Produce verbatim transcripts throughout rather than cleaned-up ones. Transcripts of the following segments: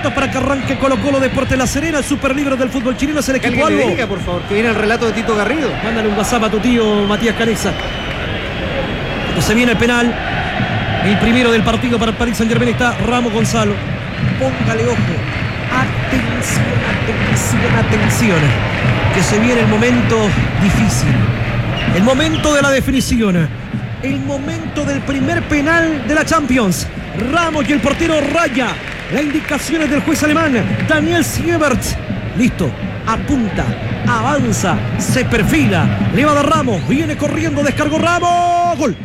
minutos para que arranque Colo Colo Deportes La Serena, el superlibro del fútbol chileno. Es el Que equipo alguien albo. le diga, por favor, que viene el relato de Tito Garrido. Mándale un WhatsApp a tu tío Matías Canesa. Entonces viene el penal. El primero del partido para el Paris Saint-Germain está Ramos Gonzalo. Póngale ojo. Atención, atención, atención. Que se viene el momento difícil. El momento de la definición. El momento del primer penal de la Champions. Ramos y el portero raya. Las indicaciones del juez alemán Daniel Siebert. Listo. Apunta. Avanza. Se perfila. Le va a dar Ramos. Viene corriendo. Descargó Ramos. Gol.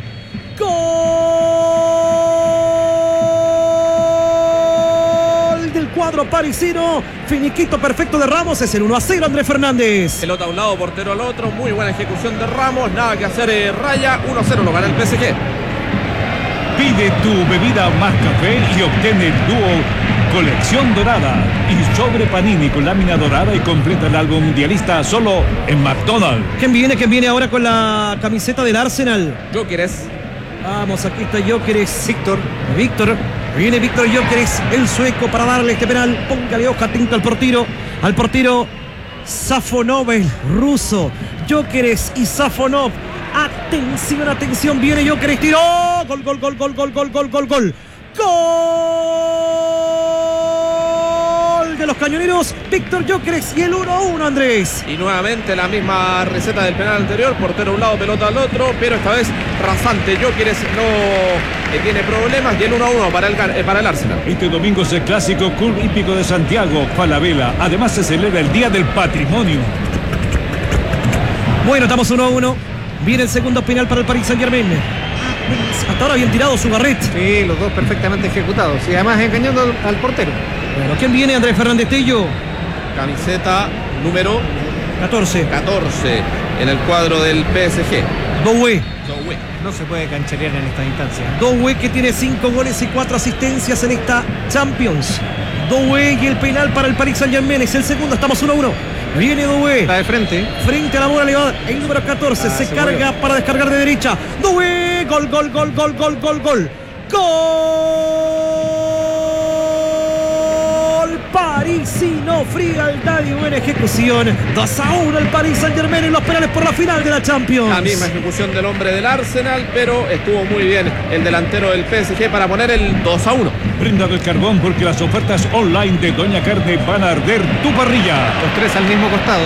Gol del cuadro parisino. Finiquito perfecto de Ramos. Es el uno a cero, Andrés Fernández. Pelota a un lado, portero al otro. Muy buena ejecución de Ramos. Nada que hacer, eh, raya. uno a cero lo gana el P S G. Pide tu bebida más café y obtén el dúo Colección Dorada y sobre Panini con lámina dorada y completa el álbum mundialista solo en McDonald's. ¿Quién viene? ¿Quién viene ahora con la camiseta del Arsenal? Jokeres. Vamos, aquí está Gyökeres. Víctor. Víctor. Viene Víctor Gyökeres, el sueco, para darle este penal. Póngale hoja atento al portero. Al portero Safonov, el ruso. Gyökeres y Safonov. Atención, atención. Viene Gyökeres. Tiró. Gol, gol, gol, gol, gol, gol, gol, gol, gol. Gol de los cañoneros. Víctor Gyökeres y el uno a uno, Andrés. Y nuevamente la misma receta del penal anterior. Portero a un lado, pelota al otro. Pero esta vez rasante. Jokeres no eh, tiene problemas. Y el uno a uno para el, eh, para el Arsenal. Este domingo es el clásico Club Hípico de Santiago, Falabella. Además se celebra el Día del Patrimonio. Bueno, estamos uno a uno. Viene el segundo penal para el Paris Saint-Germain. Hasta ahora bien tirado su Garret. Sí, los dos perfectamente ejecutados. Y además engañando al, al portero. Bueno, ¿quién viene? Andrés Fernández Tello. Camiseta número catorce. catorce en el cuadro del P S G. Doué. Doué. No se puede cancherear en esta instancia. Doué, que tiene cinco goles y cuatro asistencias en esta Champions. Doué y el penal para el Paris Saint-Germain. Es el segundo, estamos uno a uno. Viene Doué. Está de frente. Frente a la bola le va el número catorce. Ah, se, se carga mueve. para descargar de derecha. Doué. Gol, gol, gol, gol, gol, gol, gol. Gol parisino. Frialdad y buena ejecución. dos a uno el Paris Saint-Germain en los penales por la final de la Champions. La misma ejecución del hombre del Arsenal, pero estuvo muy bien el delantero del P S G para poner el dos a uno. Prenda del carbón porque las ofertas online de Doña Carne van a arder tu parrilla. Los tres al mismo costado.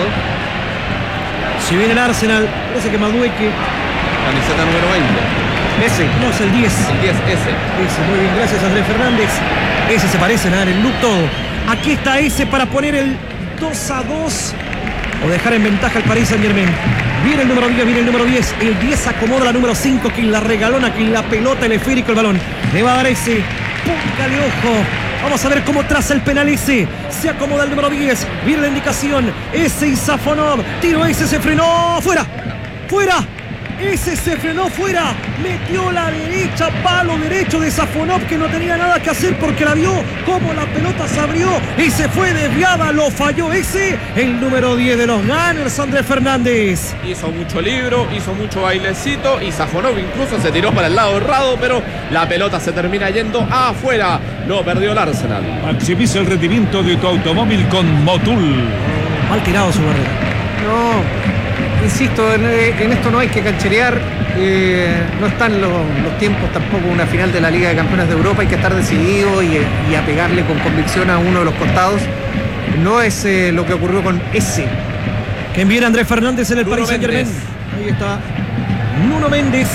Si viene el Arsenal, parece que Madueque. Camiseta número veinte. Ese. No, es el diez. El diez S. Ese, muy bien, gracias Andrés Fernández. Ese se parece a el look todo. Aquí está ese para poner el dos a dos o dejar en ventaja al Paris Saint-Germain. Viene el número diez, viene el número diez. El diez acomoda la número cinco, que la regalona, que la pelota, el esférico, el balón. Le va a dar ese. Póngale ojo. Vamos a ver cómo traza el penal ese. Se acomoda el número diez. Viene la indicación. Ese y Safonov. Tiro ese, se frenó. Fuera. Fuera. Ese se frenó fuera, metió la derecha, palo derecho de Safonov, que no tenía nada que hacer porque la vio como la pelota se abrió y se fue desviada, lo falló ese, el número diez de los Gunners, Andrés Fernández. Hizo mucho libro, hizo mucho bailecito y Safonov incluso se tiró para el lado errado, pero la pelota se termina yendo afuera, lo perdió el Arsenal. Maximiza el rendimiento de tu automóvil con Motul. Mal tirado su barrera. No, insisto, en, en esto no hay que cancherear. Eh, no están los, los tiempos tampoco una final de la Liga de Campeones de Europa. Hay que estar decidido y, y a pegarle con convicción a uno de los costados. No es eh, lo que ocurrió con ese. ¿Quién viene? Andrés Fernández en el Nuno Paris Saint-Germain. Méndez. Ahí está Nuno Méndez.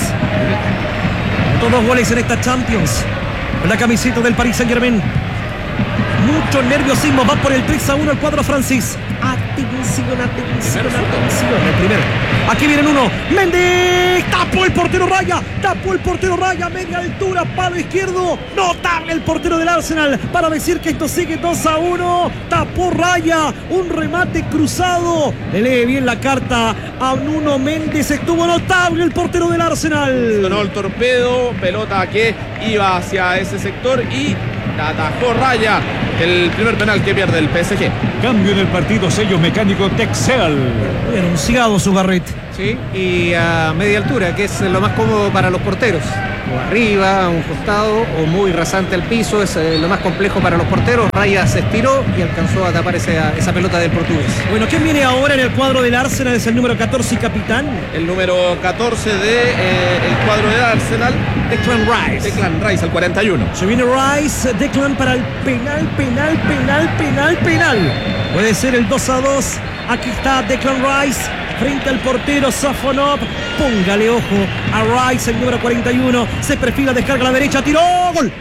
Todos dos goles en esta Champions. Con la camiseta del Paris Saint-Germain. Mucho nerviosismo. Va por el tres a uno el cuadro francés. Atención, atención, atención. El primero. Aquí viene uno. Méndez. Tapó el portero Raya. Tapó el portero Raya. Media altura. Palo izquierdo. Notable el portero del Arsenal. Para decir que esto sigue dos a uno. Tapó Raya. Un remate cruzado. Le lee bien la carta a Nuno Méndez. Estuvo notable el portero del Arsenal. Sonó el torpedo. Pelota que iba hacia ese sector y la atajó Raya. el primer penal que pierde el P S G. Cambio en el partido, sello mecánico Texel. Muy anunciado su Garret. Sí, y a media altura, que es lo más cómodo para los porteros. O arriba, a un costado, o muy rasante al piso, es eh, lo más complejo para los porteros. Raya se estiró y alcanzó a tapar esa, esa pelota del portugués. Bueno, ¿quién viene ahora en el cuadro del Arsenal? Es el número catorce y capitán. El número catorce del de, eh, el cuadro del Arsenal, Declan Rice. Declan Rice, al cuarenta y uno. Se viene Rice, Declan para el penal, penal, penal, penal, penal. Puede ser el dos a dos. Aquí está Declan Rice frente al portero Safonov. Póngale ojo a Rice, el número cuarenta y uno. Se perfila, descarga a la derecha, tiró. ¡Gol!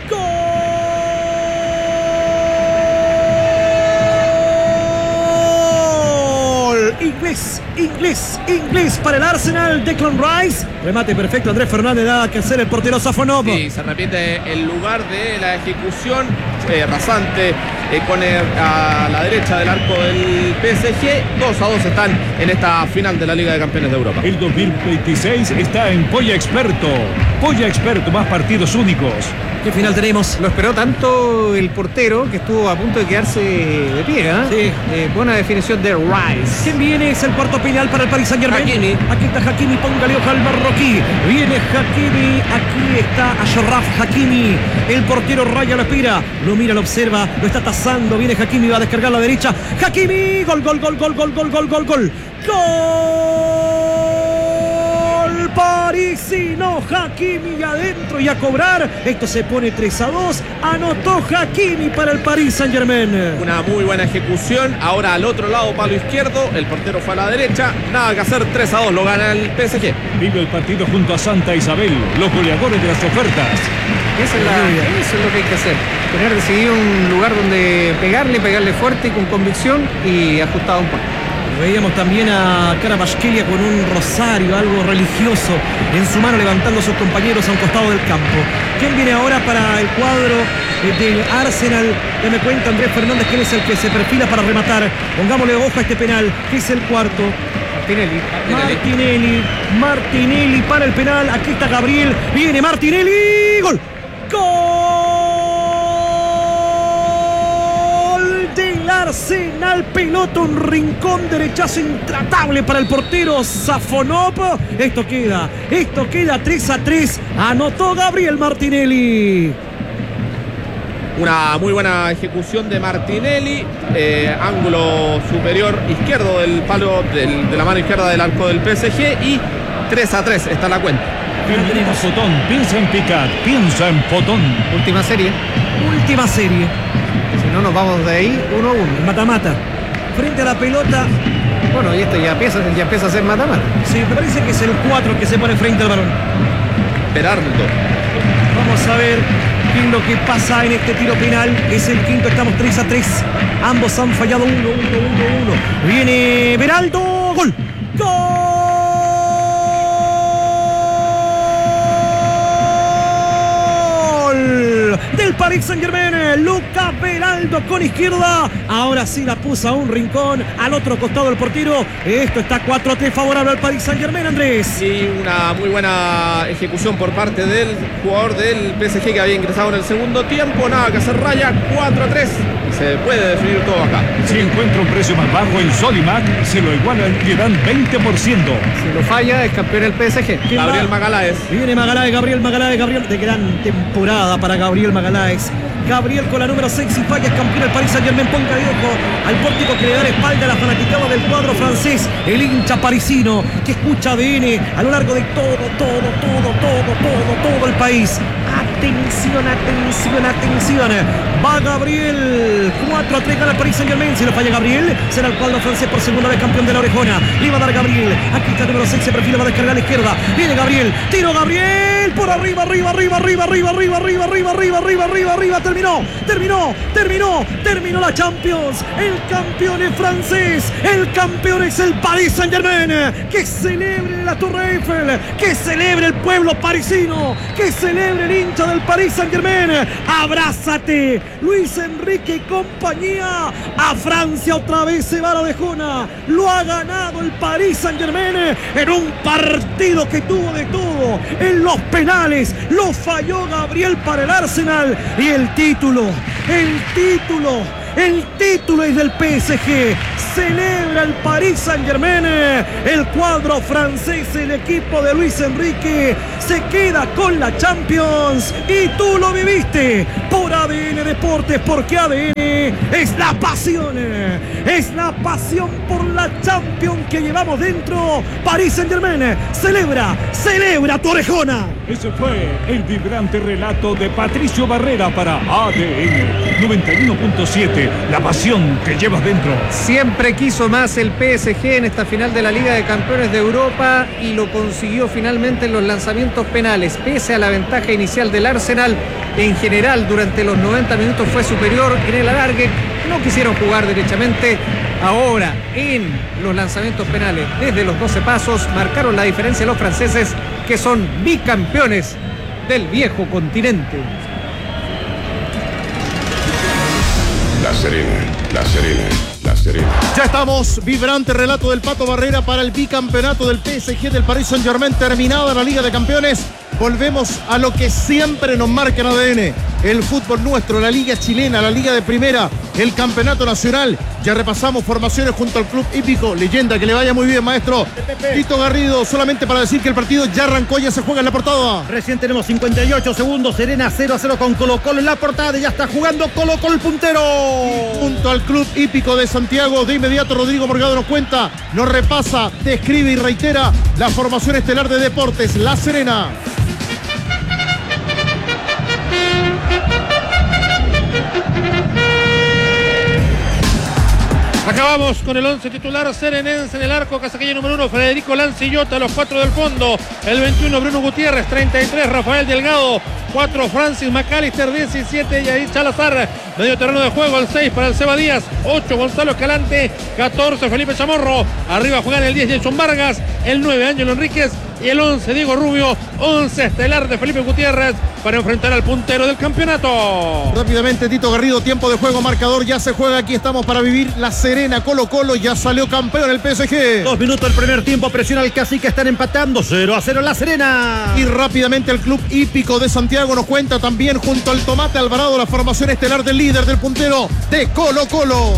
¡Gol! Inglés, inglés, inglés para el Arsenal. Declan Rice. Remate perfecto, Andrés Fernández, nada que hacer el portero Safonov. Sí, se repite el lugar de la ejecución. Eh, rasante eh, con el, a la derecha del arco del P S G. dos a dos están en esta final de la Liga de Campeones de Europa. El dos mil veintiséis está en Polla Experto. Polla Experto, más partidos únicos. ¿Qué final tenemos? Lo esperó tanto el portero que estuvo a punto de quedarse de pie, ¿eh? Sí. Eh, buena definición de Rice. ¿Quién viene? Es el cuarto penal para el Paris Saint-Germain. Hakimi. Aquí está Hakimi, póngale ojo al marroquí. Viene Hakimi, aquí está Achraf Hakimi. El portero Raya lo espera, lo mira, lo observa, lo está tasando. Viene Hakimi, va a descargar a la derecha. Hakimi, gol, gol, gol, gol, gol, gol, gol, gol, gol. Gol parisino, Hakimi adentro y a cobrar. Esto se pone tres a dos. Anotó Hakimi para el Paris Saint-Germain. Una muy buena ejecución. Ahora al otro lado, palo izquierdo. El portero fue a la derecha. Nada que hacer, tres a dos. Lo gana el P S G. Vive el partido junto a Santa Isabel, los goleadores de las ofertas. Esa es la- eso es lo que hay que hacer. Tener decidido un lugar donde pegarle, pegarle fuerte y con convicción y ajustado un poco. Veíamos también a Karabashkelia con un rosario, algo religioso, en su mano levantando a sus compañeros a un costado del campo. ¿Quién viene ahora para el cuadro eh, del Arsenal? Ya me cuenta Andrés Fernández quién es el que se perfila para rematar. Pongámosle ojo a este penal, que es el cuarto. Martinelli. Martinelli, Martinelli para el penal. Aquí está Gabriel, viene Martinelli. ¡Gol! ¡Gol del Arsenal! Pelota, un rincón derechazo intratable para el portero Safonov. Esto queda, esto queda tres a tres. Anotó Gabriel Martinelli. Una muy buena ejecución de Martinelli. Eh, ángulo superior izquierdo del palo del, de la mano izquierda del arco del P S G. Y tres a tres está la cuenta. Piensa en Fotón, piensa en Picat, piensa en Fotón. Última serie. Última serie. Si no nos vamos de ahí, uno a uno. Mata-mata. Frente a la pelota. Bueno, y esto ya empieza, ya empieza a ser mata-mata. Sí, me parece que es el cuatro que se pone frente al balón. Berardo. Vamos a ver qué es lo que pasa en este tiro penal. Es el quinto, estamos tres a tres. Ambos han fallado uno, uno, uno, uno. Viene Beraldo. Gol. Gol del Paris Saint-Germain. Lucas Beraldo con izquierda. Ahora sí la puso a un rincón. Al otro costado del portero. Esto está cuatro a tres favorable al Paris Saint-Germain, Andrés. Y una muy buena ejecución por parte del jugador del P S G que había ingresado en el segundo tiempo. Nada que hacer, Raya, cuatro a tres. Se puede definir todo acá. Si encuentra un precio más bajo en Sodimac, se lo igualan y le dan veinte por ciento. Si lo falla, es campeón el P S G. ¿Quién Gabriel va? Magaláes. Viene Magaláes, Gabriel Magaláes, Gabriel. De gran temporada para Gabriel Magaláes. Gabriel con la número seis y falla, es campeón del Paris Saint-Germain. Ponga de ojo al pórtico que le da la espalda a la fanaticada del cuadro francés. El hincha parisino que escucha A D N a lo largo de todo, todo, todo, todo, todo, todo el país. Atención, atención, atención. Va Gabriel. cuatro a tres gana el Paris Saint-Germain. Si lo falla Gabriel, será el cuadro francés por segunda vez campeón de la orejona. Le va a dar Gabriel. Aquí está el número seis, se perfila, va a descargar a la izquierda. Viene Gabriel. Tiro Gabriel. Por arriba, arriba, arriba, arriba, arriba, arriba, arriba, arriba, arriba, arriba, arriba, arriba. Terminó, terminó, terminó, terminó la Champions. El campeón es francés. El campeón es el Paris Saint-Germain. Que celebre la Torre Eiffel. Que celebre el pueblo parisino. Que celebre el hincha del Paris Saint-Germain. Abrázate, Luis Enrique, compa. compañía. A Francia otra vez se va la orejona. Lo ha ganado el Paris Saint-Germain en un partido que tuvo de todo. En los penales lo falló Gabriel para el Arsenal. Y el título, el título, el título es del P S G. Celebra el Paris Saint-Germain. El cuadro francés, el equipo de Luis Enrique, se queda con la Champions. Y tú lo viviste por A D N Deportes, porque A D N es la pasión. Es la pasión por la Champions que llevamos dentro. Paris Saint-Germain celebra, celebra tu orejona. Ese fue el vibrante relato de Patricio Barrera para A D N noventa y uno punto siete. La pasión que llevas dentro. Siempre quiso más el P S G en esta final de la Liga de Campeones de Europa y lo consiguió finalmente en los lanzamientos penales. Pese a la ventaja inicial del Arsenal, en general durante los noventa minutos fue superior. En el alargue no quisieron jugar derechamente. Ahora en los lanzamientos penales desde los doce pasos marcaron la diferencia los franceses, que son bicampeones del viejo continente. La Serena, La Serena, La Serena. Ya estamos, vibrante relato del Pato Barrera para el bicampeonato del P S G del Paris Saint-Germain, terminada la Liga de Campeones. Volvemos a lo que siempre nos marca en A D N, el fútbol nuestro, la Liga Chilena, la Liga de Primera, el Campeonato Nacional. Ya repasamos formaciones junto al Club Hípico. Leyenda, que le vaya muy bien, maestro Tito Garrido. Solamente para decir que el partido ya arrancó, ya se juega en la portada. Recién tenemos cincuenta y ocho segundos, Serena cero a cero con Colo Colo en la portada y ya está jugando Colo Colo el puntero. Y junto al Club Hípico de Santiago, de inmediato Rodrigo Morgado nos cuenta, nos repasa, describe y reitera la formación estelar de Deportes La Serena. Acabamos con el once titular serenense en el arco, casaqueño número uno, Federico Lancillota, los cuatro del fondo, el veintiuno Bruno Gutiérrez, treinta y tres Rafael Delgado, cuatro Francis McAllister, diecisiete Yair Salazar, medio terreno de juego, el seis para el Seba Díaz, ocho Gonzalo Escalante, catorce Felipe Chamorro, arriba juegan el diez Jason Vargas, el nueve Ángelo Enríquez y el once Diego Rubio, once estelar de Felipe Gutiérrez para enfrentar al puntero del campeonato. Rápidamente Tito Garrido, tiempo de juego, marcador, ya se juega, aquí estamos para vivir La Serena, Colo Colo, ya salió campeón el P S G. Dos minutos del primer tiempo, presiona el Cacique, están empatando cero a cero La Serena. Y rápidamente el Club Hípico de Santiago nos cuenta también junto al Tomate Alvarado la formación estelar del líder, del puntero de Colo Colo.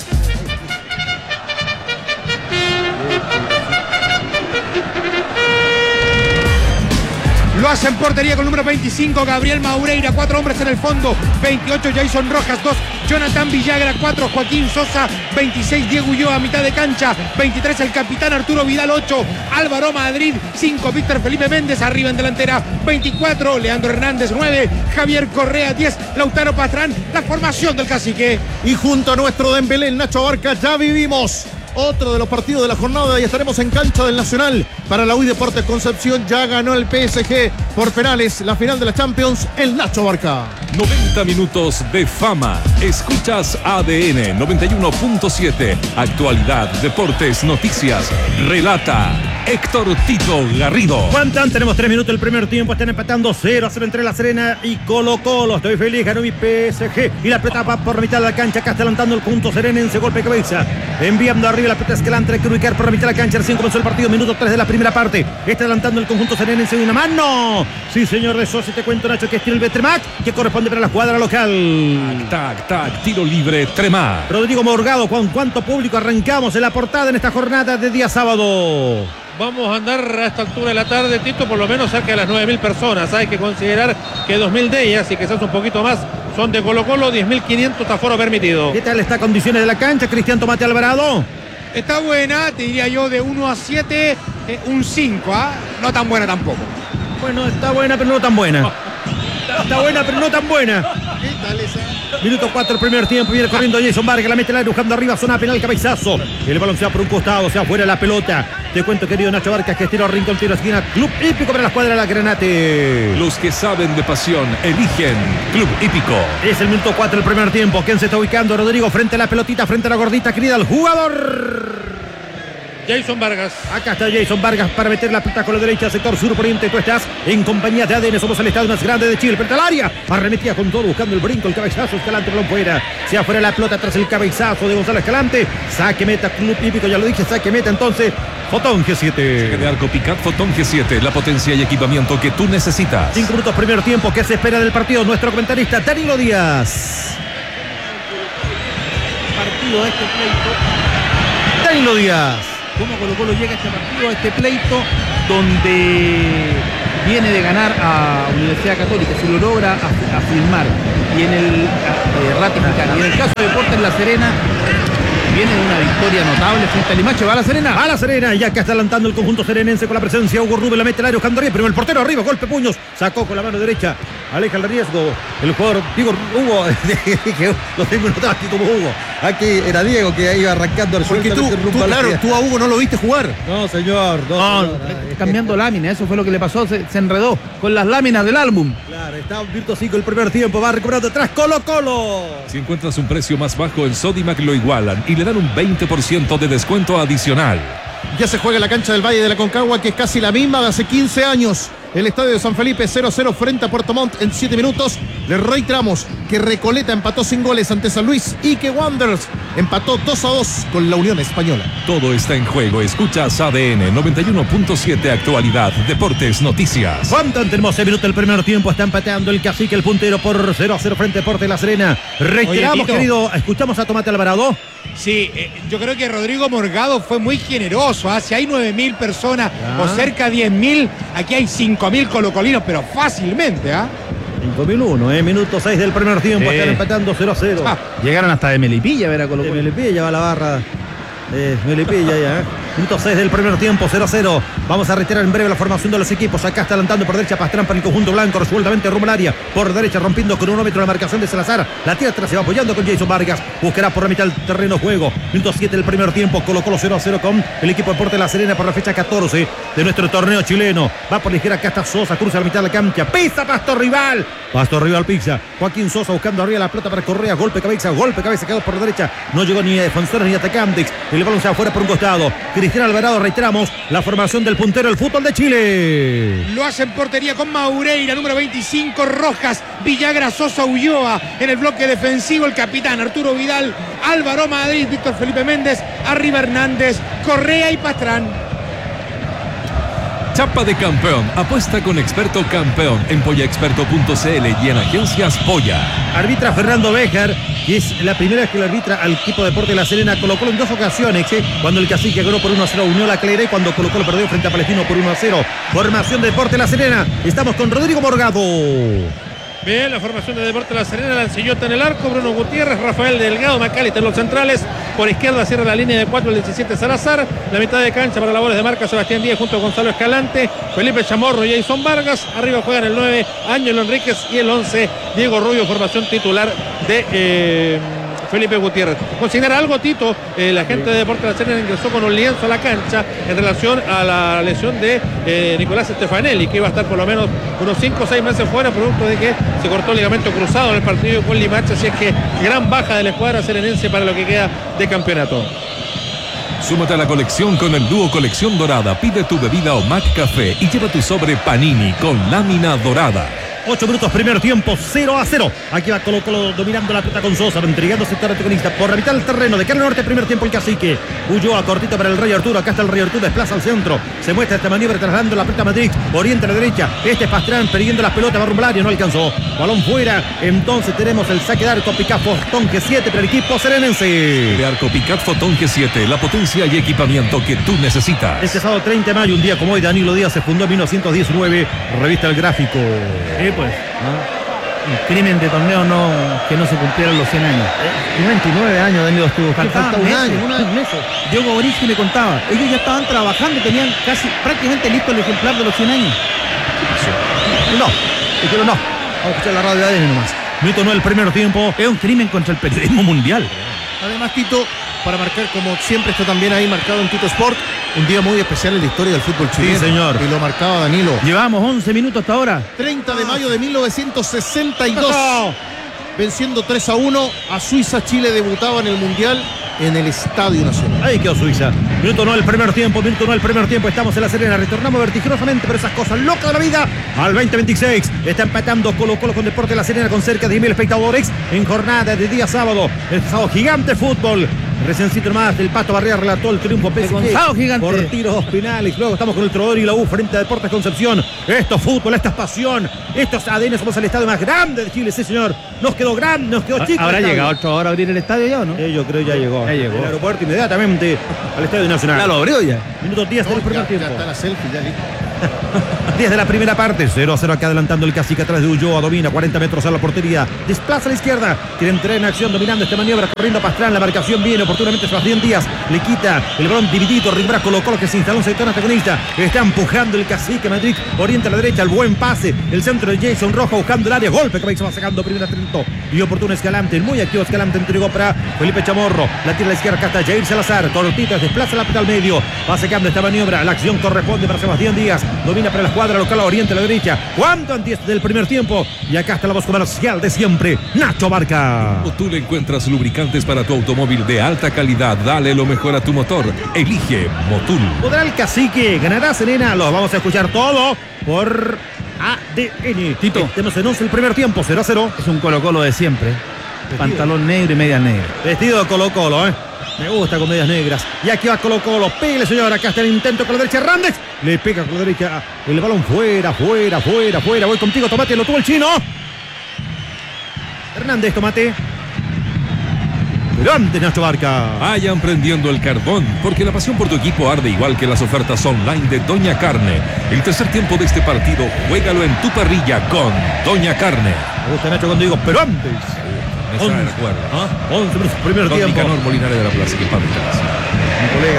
Lo hace en portería con el número veinticinco, Gabriel Maureira, cuatro hombres en el fondo, veintiocho Jason Rojas, dos Jonathan Villagra, cuatro Joaquín Sosa, veintiséis Diego Ulloa, mitad de cancha, veintitrés el capitán Arturo Vidal, ocho Álvaro Madrid, cinco Víctor Felipe Méndez, arriba en delantera, veinticuatro Leandro Hernández, nueve Javier Correa, diez Lautaro Pastrán, la formación del Cacique. Y junto a nuestro Dembélé, Nacho Abarca, ya vivimos otro de los partidos de la jornada y estaremos en cancha del Nacional para la U I Deportes Concepción. Ya ganó el P S G por penales la final de la Champions, el Nacho Abarca. noventa minutos de fama. Escuchas A D N noventa y uno punto siete. Actualidad, deportes, noticias. Relata Héctor Tito Garrido. ¿Cuántan? Tenemos tres minutos del primer tiempo. Están empatando cero a cero entre La Serena y Colo Colo. Estoy feliz, ganó mi P S G. Y la pelota va por la mitad de la cancha. Acá está adelantando el conjunto serenense. Golpe de cabeza. Enviando arriba la pelota Escalante. Hay que ubicar por la mitad de la cancha. Recién comenzó el partido. Minuto tres de la primera parte. Está adelantando el conjunto serenense. Una mano. Sí, señor de Sosi. Te cuento, Nacho, que es el Betremac, que corresponde para la cuadra local. Tac, tac, tac. Tiro libre, Tremac. Rodrigo Morgado, ¿con cuánto público arrancamos en la portada en esta jornada de día sábado? Vamos a andar a esta altura de la tarde, Tito, por lo menos cerca de las nueve mil personas. Hay que considerar que dos mil de ellas, y quizás un poquito más, son de Colo Colo, diez mil quinientos aforo permitido. ¿Qué tal está condiciones de la cancha, Cristian Tomate Alvarado? Está buena, te diría yo de uno a siete, eh, un cinco, ¿ah? No tan buena tampoco. Bueno, está buena, pero no tan buena. Está buena, pero no tan buena. ¿Qué tal esa? Minuto cuatro, el primer tiempo. Viene corriendo Jason Vargas, la mete el aire, buscando arriba, zona penal, cabezazo. El balón se va por un costado, se va afuera la pelota. Te cuento, querido Nacho Vargas, que estiro rincón, tiro esquina. Club Hípico para la escuadra de la Granate. Los que saben de pasión eligen Club Hípico. Es el minuto cuatro, el primer tiempo. ¿Quién se está ubicando? Rodrigo frente a la pelotita, frente a la gordita, querida, el jugador Jason Vargas. Acá está Jason Vargas para meter la pelota con la derecha, sector sur poniente. Tú estás en compañía de A D N. Somos el estadio más grande de Chile. Pelota al área. Arremetía con todo, buscando el brinco, el cabezazo. Escalante, balón fuera. Se afuera la pelota tras el cabezazo de Gonzalo Escalante. Saque meta, Club Hípico, ya lo dije. Saque meta entonces. Fotón G siete. Saque de arco Picat Fotón G siete. La potencia y equipamiento que tú necesitas. Cinco minutos primer tiempo. ¿Qué se espera del partido? Nuestro comentarista Danilo Díaz. Partido de este pleito. Danilo Díaz. ¿Cómo Colo Colo llega a este partido, a este pleito, donde viene de ganar a Universidad Católica, se lo logra afirmar y en el eh, ratificar? Y en el caso de Deportes La Serena, viene de una victoria notable frente a Limache. ¿Va a La Serena? A La Serena, ya que está adelantando el conjunto serenense con la presencia Hugo Rubio, la mete el área buscando arriba, pero el portero arriba, golpe puños, sacó con la mano derecha, aleja el riesgo, el jugador, digo Hugo, lo tengo notado aquí como Hugo, aquí era Diego que iba arrancando el porque tú, tú claro, tú a Hugo no lo viste jugar. No señor, no, no, señor. Cambiando láminas, eso fue lo que le pasó, se, se enredó con las láminas del álbum. Claro, está virtuosico el primer tiempo, va recuperando atrás Colo Colo. Si encuentras un precio más bajo en Sodimac lo igualan y le dan un veinte por ciento de descuento adicional. Ya se juega en la cancha del Valle de la Concagua, que es casi la misma de hace quince años. El estadio de San Felipe cero a cero frente a Puerto Montt en siete minutos. Le reiteramos que Recoleta empató sin goles ante San Luis y que Wanderers empató dos a dos con la Unión Española. Todo está en juego. Escuchas A D N noventa y uno punto siete, actualidad, deportes, noticias. Faltan tenemos seis minutos del primer tiempo. Está empateando el Cacique, el puntero, por cero a cero frente a Deportes La Serena. Reiteramos, Oye, querido, escuchamos a Tomate Alvarado. Sí, eh, yo creo que Rodrigo Morgado fue muy generoso. ¿ah? Si hay nueve mil personas ya. o cerca de diez mil, aquí hay cinco mil colocolinos, pero fácilmente. ¿ah? cinco mil uno, eh, minuto seis del primer tiempo. Sí. Están empatando cero a cero. Ah, llegaron hasta de Melipilla a ver a Colo Colo. De Melipilla va la barra. Eh, Melipilla ya, eh. Minuto seis del primer tiempo, cero a cero. Vamos a reiterar en breve la formación de los equipos. Acá está adelantando por derecha Pastrán para el conjunto blanco, resueltamente rumbo al área. Por derecha rompiendo con un metro la marcación de Salazar. La tira atrás, se va apoyando con Jason Vargas. Buscará por la mitad del terreno juego. Minuto siete del primer tiempo. Colo Colo cero a cero con el equipo de Deportes La Serena por la fecha catorce de nuestro torneo chileno. Va por la izquierda, acá está Sosa, cruza la mitad de la cancha. Pisa Pastor Rival. Pastor Rival pisa. Joaquín Sosa buscando arriba la pelota para Correa. Golpe cabeza, golpe cabeza, quedó por la derecha. No llegó ni a defensores ni a atacantes. El balón se va afuera por un costado. Cristian Alvarado, reiteramos, la formación del puntero del fútbol de Chile. Lo hace en portería con Maureira, número veinticinco, Rojas, Villagra, Sosa, Ulloa. En el bloque defensivo, el capitán Arturo Vidal, Álvaro Madrid, Víctor Felipe Méndez, arriba Hernández, Correa y Pastrán. Chapa de campeón. Apuesta con Experto Campeón en polla experto punto c l y en agencias Polla. Arbitra Fernando Béjar, y es la primera vez que lo arbitra al equipo de Deportes La Serena. Colo Colo en dos ocasiones, ¿eh? Cuando el Cacique ganó por uno a cero Unión La Calera y cuando Colo Colo perdió frente a Palestino por uno a cero. Formación de Deportes La Serena. Estamos con Rodrigo Morgado. Bien, la formación de Deportes La Serena, Lancillota en el arco, Bruno Gutiérrez, Rafael Delgado, Macalister en los centrales, por izquierda cierra la línea de cuatro el diecisiete Salazar, la mitad de cancha para labores de marca Sebastián Díaz junto a Gonzalo Escalante, Felipe Chamorro y Jason Vargas, arriba juegan el nueve Ángelo Enríquez y el once Diego Rubio, formación titular de eh, Felipe Gutiérrez. Consignar algo, Tito, eh, la gente de Deportes La Serena ingresó con un lienzo a la cancha en relación a la lesión de eh, Nicolás Stefanelli, que iba a estar por lo menos unos cinco o seis meses fuera, producto de que se cortó el ligamento cruzado en el partido con Limache, así es que gran baja de la escuadra serenense para lo que queda de campeonato. Súmate a la colección con el dúo Colección Dorada. Pide tu bebida o Mac Café y lleva tu sobre Panini con lámina dorada. ocho minutos, primer tiempo, cero a cero. Aquí va Colo Colo dominando la pelota con Sosa, entregando sector antagonista por la mitad del terreno. De cara al norte, primer tiempo el Cacique. Huyó a cortito para el Rey Arturo. Acá está el Rey Arturo, desplaza al centro. Se muestra esta maniobra trasladando la pelota a Madrid. Orienta a la derecha. Este es Pastrán perdiendo las pelotas. Va rumbo al área, no alcanzó. Balón fuera. Entonces tenemos el saque de arco. Picat Fotón G siete para el equipo serenense. De arco Picat Fotón G siete, la potencia y equipamiento que tú necesitas. Este sábado treinta de mayo, un día como hoy, Danilo Díaz se fundó en mil novecientos diecinueve. Revista El Gráfico. Eh, pues. ¿no? Un crimen de torneo no, que no se cumplieron los cien años. Eh, veintinueve años Danilo estuvo. Falta un año. Un mes. Diego Borinsky me contaba. Ellos ya estaban trabajando, tenían casi prácticamente listo el ejemplar de los cien años. No, dijeron no. Vamos a escuchar la radio de A D N nomás. Minuto nueve el primer tiempo. Es un crimen contra el periodismo mundial. Además, Tito, para marcar, como siempre está también ahí marcado en Tito Sport, un día muy especial en la historia del fútbol chileno. Sí, señor. Y lo marcaba Danilo. Llevamos once minutos hasta ahora. treinta de mayo de mil novecientos sesenta y dos. Venciendo tres a uno a Suiza, Chile debutaba en el Mundial en el Estadio Nacional. Ahí quedó Suiza. Minuto no el primer tiempo, minuto no el primer tiempo. Estamos en La Serena, retornamos vertiginosamente, pero esas cosas locas de la vida al veinte veintiséis. Está empatando Colo Colo con Deportes La Serena con cerca de diez mil espectadores en jornada de día sábado. El sábado gigante fútbol. Reciéncito más, el Pato Barrera relató el triunfo P S G gigante. por tiros penales. Luego estamos con el Trodor y la U frente a Deportes Concepción. Esto es fútbol, esto es pasión. Esto es A D N, somos el estadio más grande de Chile, sí señor. Nos quedó grande, nos quedó chico. ¿Habrá el llegado el Trodor a abrir el estadio ya o no? Eh, yo creo ya llegó. Ya llegó. El aeropuerto inmediatamente al Estadio Nacional. Ya lo abrió ya. Minuto diez del primer ya, tiempo. ya está la selfie, ya listo. diez de la primera parte, cero a cero acá adelantando el Cacique atrás de Ulloa, domina cuarenta metros a la portería, desplaza a la izquierda, quiere entrar en acción dominando esta maniobra, corriendo Pastrán, la marcación viene oportunamente Sebastián Díaz, le quita el balón dividido, Rimbra Colo Colo que se instaló en sector antagonista, está empujando el Cacique Madrid, orienta a la derecha, el buen pase, el centro de Jason Roja buscando el área, golpe que se va sacando, primera atento y oportuno Escalante, muy activo Escalante, entregó para Felipe Chamorro, la tira a la izquierda, acá está Jair Salazar, cortitas, desplaza la pelota al medio, va sacando esta maniobra, la acción corresponde para Sebastián Díaz, domina para la escuadra local a oriente a la derecha, cuánto antes del primer tiempo, y acá está la voz comercial de siempre, Nacho Barca. O tú le encuentras lubricantes para tu automóvil de alta calidad, dale lo mejor a tu motor, elige Motul. ¿Podrá el Cacique? ¿Ganará Serena? Los vamos a escuchar todo por A D N. Tito. Estemos en once el primer tiempo, cero a cero. Es un Colo Colo de siempre. Pantalón negro y medias negras. Vestido de Colo Colo, ¿eh? Me gusta con medias negras. Y aquí va Colo Colo. Pele, señor. Acá está el intento con la derecha. Hernández. Le pega con la derecha. El balón fuera, fuera, fuera, fuera. Voy contigo, Tomate. Lo tuvo el chino. Hernández, Tomate. Pero antes Nacho Barca. Vayan prendiendo el carbón, porque la pasión por tu equipo arde igual que las ofertas online de Doña Carne. El tercer tiempo de este partido, juégalo en tu parrilla con Doña Carne. Me gusta Nacho cuando digo, pero antes. Me trae recuerdo. ¿Ah? once minutos, primer Don tiempo. Nicanor Molinari de la Plaza, que padre. Mi colega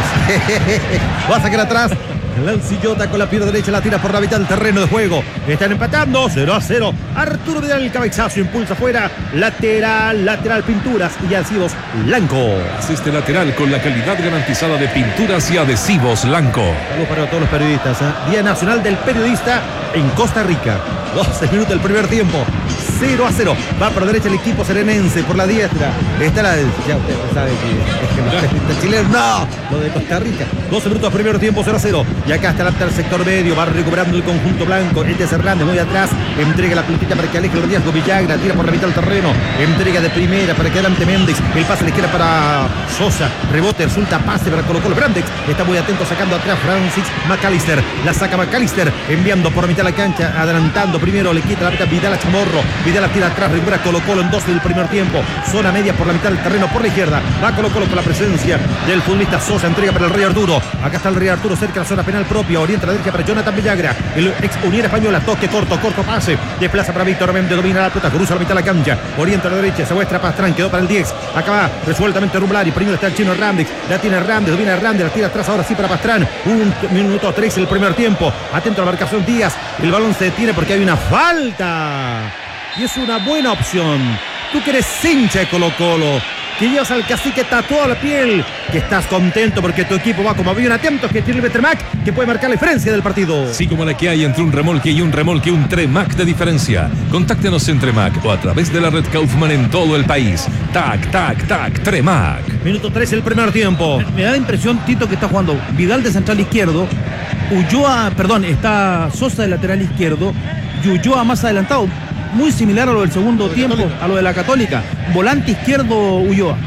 de premios. Va a sacar atrás. Lancillota con la pierna derecha, la tira por la mitad del terreno de juego. Están empatando, cero a cero. Arturo Vidal, el cabezazo, impulsa afuera. Lateral, lateral, Pinturas y adhesivos Blanco. Este lateral con la calidad garantizada de pinturas y adhesivos Blanco. Saludos para todos los periodistas. ¿eh? Día Nacional del Periodista en Costa Rica. doce minutos del primer tiempo. cero a cero. Va por derecha el equipo serenense, por la diestra. Está la. Ya usted sabe que es que el chileno. No, lo de Costa Rica. doce minutos del primer tiempo, cero a cero. Y acá está el sector medio. Va recuperando el conjunto blanco. Este es Hernández, muy atrás. Entrega la pelotita para que aleje el riesgo. Villagra tira por la mitad del terreno. Entrega de primera para que adelante Méndez. El pase a la izquierda para Sosa. Rebote, resulta pase para Colo Colo. Brandex está muy atento sacando atrás Francis McAllister. La saca McAllister enviando por la mitad de la cancha. Adelantando primero. Le quita la pelota Vidal a Chamorro. Vidal la tira atrás. Recupera Colo Colo en doce del primer tiempo. Zona media por la mitad del terreno por la izquierda. Va Colo Colo con la presencia del futbolista Sosa. Entrega para el Rey Arturo. Acá está el Rey Arturo cerca de la zona penal propia. Orienta a la derecha para Jonathan Villagra. El ex Unión Española. Toque corto, corto pase. Desplaza para Víctor Méndez. Domina la pelota. Cruza la mitad de la cancha. Orienta a la derecha. Se muestra Pastrán. Quedó para el diez. Acaba resueltamente Rumblari. Primero está el chino Hernández. La tiene Hernández. Domina Hernández. La tira atrás ahora sí para Pastrán. Un minuto tres el primer tiempo. Atento a la marcación Díaz. El balón se detiene porque hay una falta. Y es una buena opción. Tú que eres hincha de Colo Colo, que llevas al Cacique tatuado a la piel, que estás contento porque tu equipo va como avión atento, que tiene el Tremac, que puede marcar la diferencia del partido. Sí, como la que hay entre un remolque y un remolque, un Tremac de diferencia. Contáctenos en Tremac o a través de la red Kaufman en todo el país. Tac, tac, tac, Tremac. Minuto tres el primer tiempo. Me da la impresión, Tito, que está jugando Vidal de central izquierdo, Ulloa, perdón, está Sosa de lateral izquierdo y Ulloa más adelantado. Muy similar a lo del segundo tiempo, a lo de la Católica. Volante izquierdo Ulloa.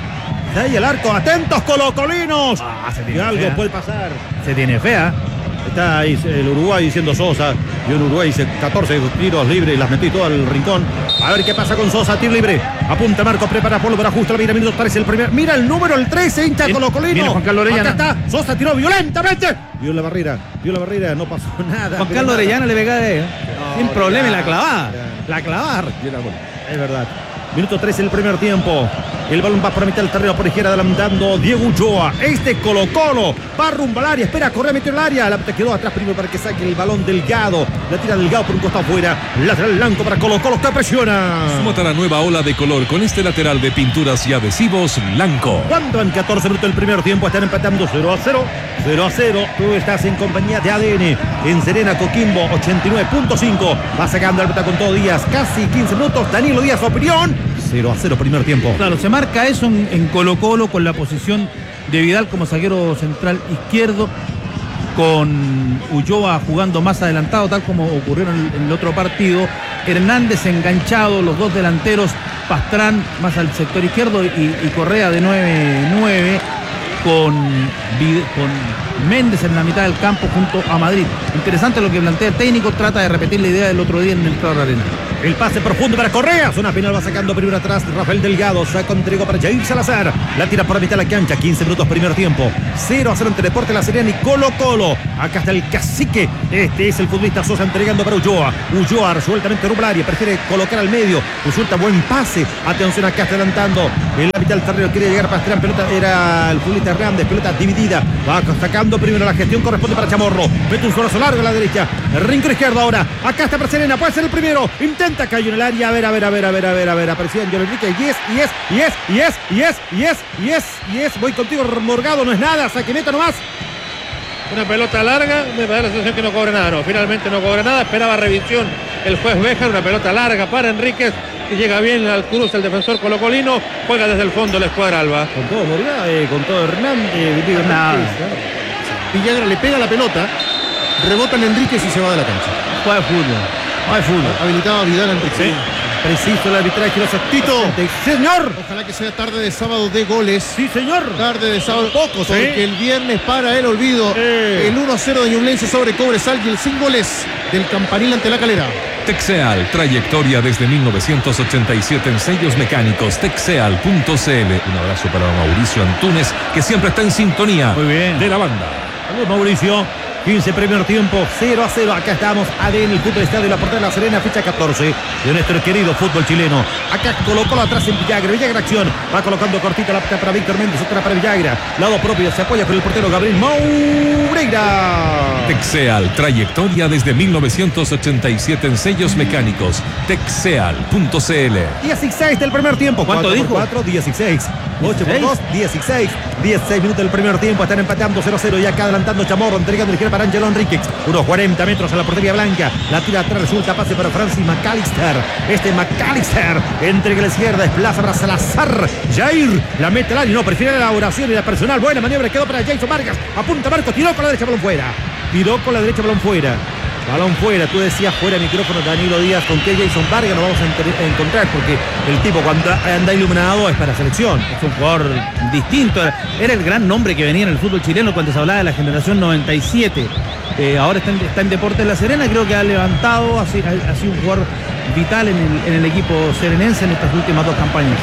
Ahí el arco, atentos colocolinos. Ah, se y tiene algo fea. puede pasar. Se tiene fea. Está ahí el Uruguay diciendo Sosa. Yo en Uruguay hice catorce tiros libres y las metí todas al rincón. A ver qué pasa con Sosa, tiro libre. Apunta Marco, prepara pólvora, ajusta la mira, minuto tres el primer. Mira el número, el trece, hincha Viene- colocolino. viene Juan Carlos Orellana. Acá está, Sosa tiró violentamente. Vio la barrera, vio la barrera, no pasó nada. Juan pero Carlos nada. Orellana le pega de sin No, problema y la ya, clavada. ya. La clavada. Es verdad. Minuto tres el primer tiempo. El balón va por la mitad del terreno por izquierda adelantando Diego Ulloa. Este Colo Colo va a rumbar al área. Espera, corre a meter el área. La pelota quedó atrás primero para que saque el balón Delgado. La tira Delgado por un costado afuera. Lateral blanco para Colo Colo que presiona. Súmate a la nueva ola de color con este lateral de pinturas y adhesivos Blanco. Cuando en catorce minutos del primer tiempo están empatando cero a cero. cero a cero. Tú estás en compañía de A D N en Serena Coquimbo ochenta y nueve punto cinco. Va sacando la pelota con todo Díaz. Casi quince minutos. Danilo Díaz, opinión. cero a cero primer tiempo. Claro, se marca eso en, en Colo Colo con la posición de Vidal como zaguero central izquierdo, con Ulloa jugando más adelantado, tal como ocurrió en el, en el otro partido. Hernández enganchado, los dos delanteros, Pastrán más al sector izquierdo y, y Correa de nueve nueve, con, con Méndez en la mitad del campo junto a Madrid. Interesante lo que plantea el técnico, trata de repetir la idea del otro día en el Claro Arena. El pase profundo para Correa, zona final, va sacando primero atrás Rafael Delgado, saca entrego para Jair Salazar, la tira por la mitad de la cancha, quince minutos primer tiempo, cero a cero entre Deportes La Serena y Colo Colo. Acá está el cacique, este es el futbolista Sosa entregando para Ulloa. Ulloa resueltamente rumbo al área, prefiere colocar al medio, resulta buen pase, atención acá está adelantando, en la mitad del terreno quiere llegar Pastrán, pelota era el futbolista Hernández, pelota dividida, va sacando primero la gestión, corresponde para Chamorro, mete un solazo largo a la derecha, rincón izquierdo ahora, acá está para Serena, puede ser el primero, intenta, cayó en el área, a ver, a ver, a ver, a ver, a ver, a ver, apareció Angelo Enrique, y es, y es, y es, y es, y es, y es, y es, y es, voy contigo Morgado, no es nada, saque meta nomás. Una pelota larga, me da la sensación que no cobra nada, no, finalmente no cobra nada, esperaba revisión el juez Béjar, una pelota larga para Enríquez, que llega bien al cruz el defensor colocolino, juega desde el fondo la escuadra Alba. Con todo Morgado, eh, con todo Hernández, eh, nada. Villagra le pega la pelota, rebota en Enríquez y se va de la cancha. Juega de fútbol. Juega de fútbol. Habilitaba Vidal Enríquez. Sí. Preciso el arbitraje, los Tito. Señor. Ojalá que sea tarde de sábado de goles. Sí, señor. Tarde de sábado. Poco, ¿sí? Porque el viernes para el olvido. Eh. El uno a cero de Ñublense sobre Cobresal y el sin goles del Campanil ante La Calera. Texeal, trayectoria desde mil novecientos ochenta y siete en sellos mecánicos. Texeal punto c l. Un abrazo para Mauricio Antunes, que siempre está en sintonía. Muy bien. De la banda. Saludos, Mauricio. quince primer tiempo, cero a cero. Acá estamos, A D N, el fútbol estadio, la portería de La Serena, ficha catorce de nuestro querido fútbol chileno. Acá colocó atrás en Villagra, Villagra acción, va colocando cortita la pata para Víctor Méndez, otra para Villagra, lado propio, se apoya con el portero Gabriel Moureira. Texeal, trayectoria desde mil novecientos ochenta y siete en sellos mecánicos. Texeal punto c l. dieciséis del primer tiempo. ¿Cuánto dijo? cuatro, dieciséis. ocho por dos, dieciséis. dieciséis minutos del primer tiempo, están empatando cero a cero y acá adelantando Chamorro, entregando ligera para Angelo Enríquez, unos cuarenta metros a la portería blanca, la tira atrás, resulta pase para Francis McAllister, este McAllister entrega a la izquierda, desplaza para Salazar, Jair, la mete al área, no, prefiere la elaboración y la personal, buena maniobra, quedó para Jason Vargas, apunta Marcos, tiró con la derecha, balón fuera, tiró con la derecha, balón fuera. Balón fuera, tú decías fuera de micrófono Danilo Díaz, ¿con qué Jason Vargas nos vamos a encontrar? Porque el tipo cuando anda iluminado es para selección. Es un jugador distinto, era el gran nombre que venía en el fútbol chileno cuando se hablaba de la generación noventa y siete. Eh, ahora está en, está en Deportes La Serena, creo que ha levantado, ha sido, ha sido un jugador vital en el, en el equipo serenense en estas últimas dos campañas.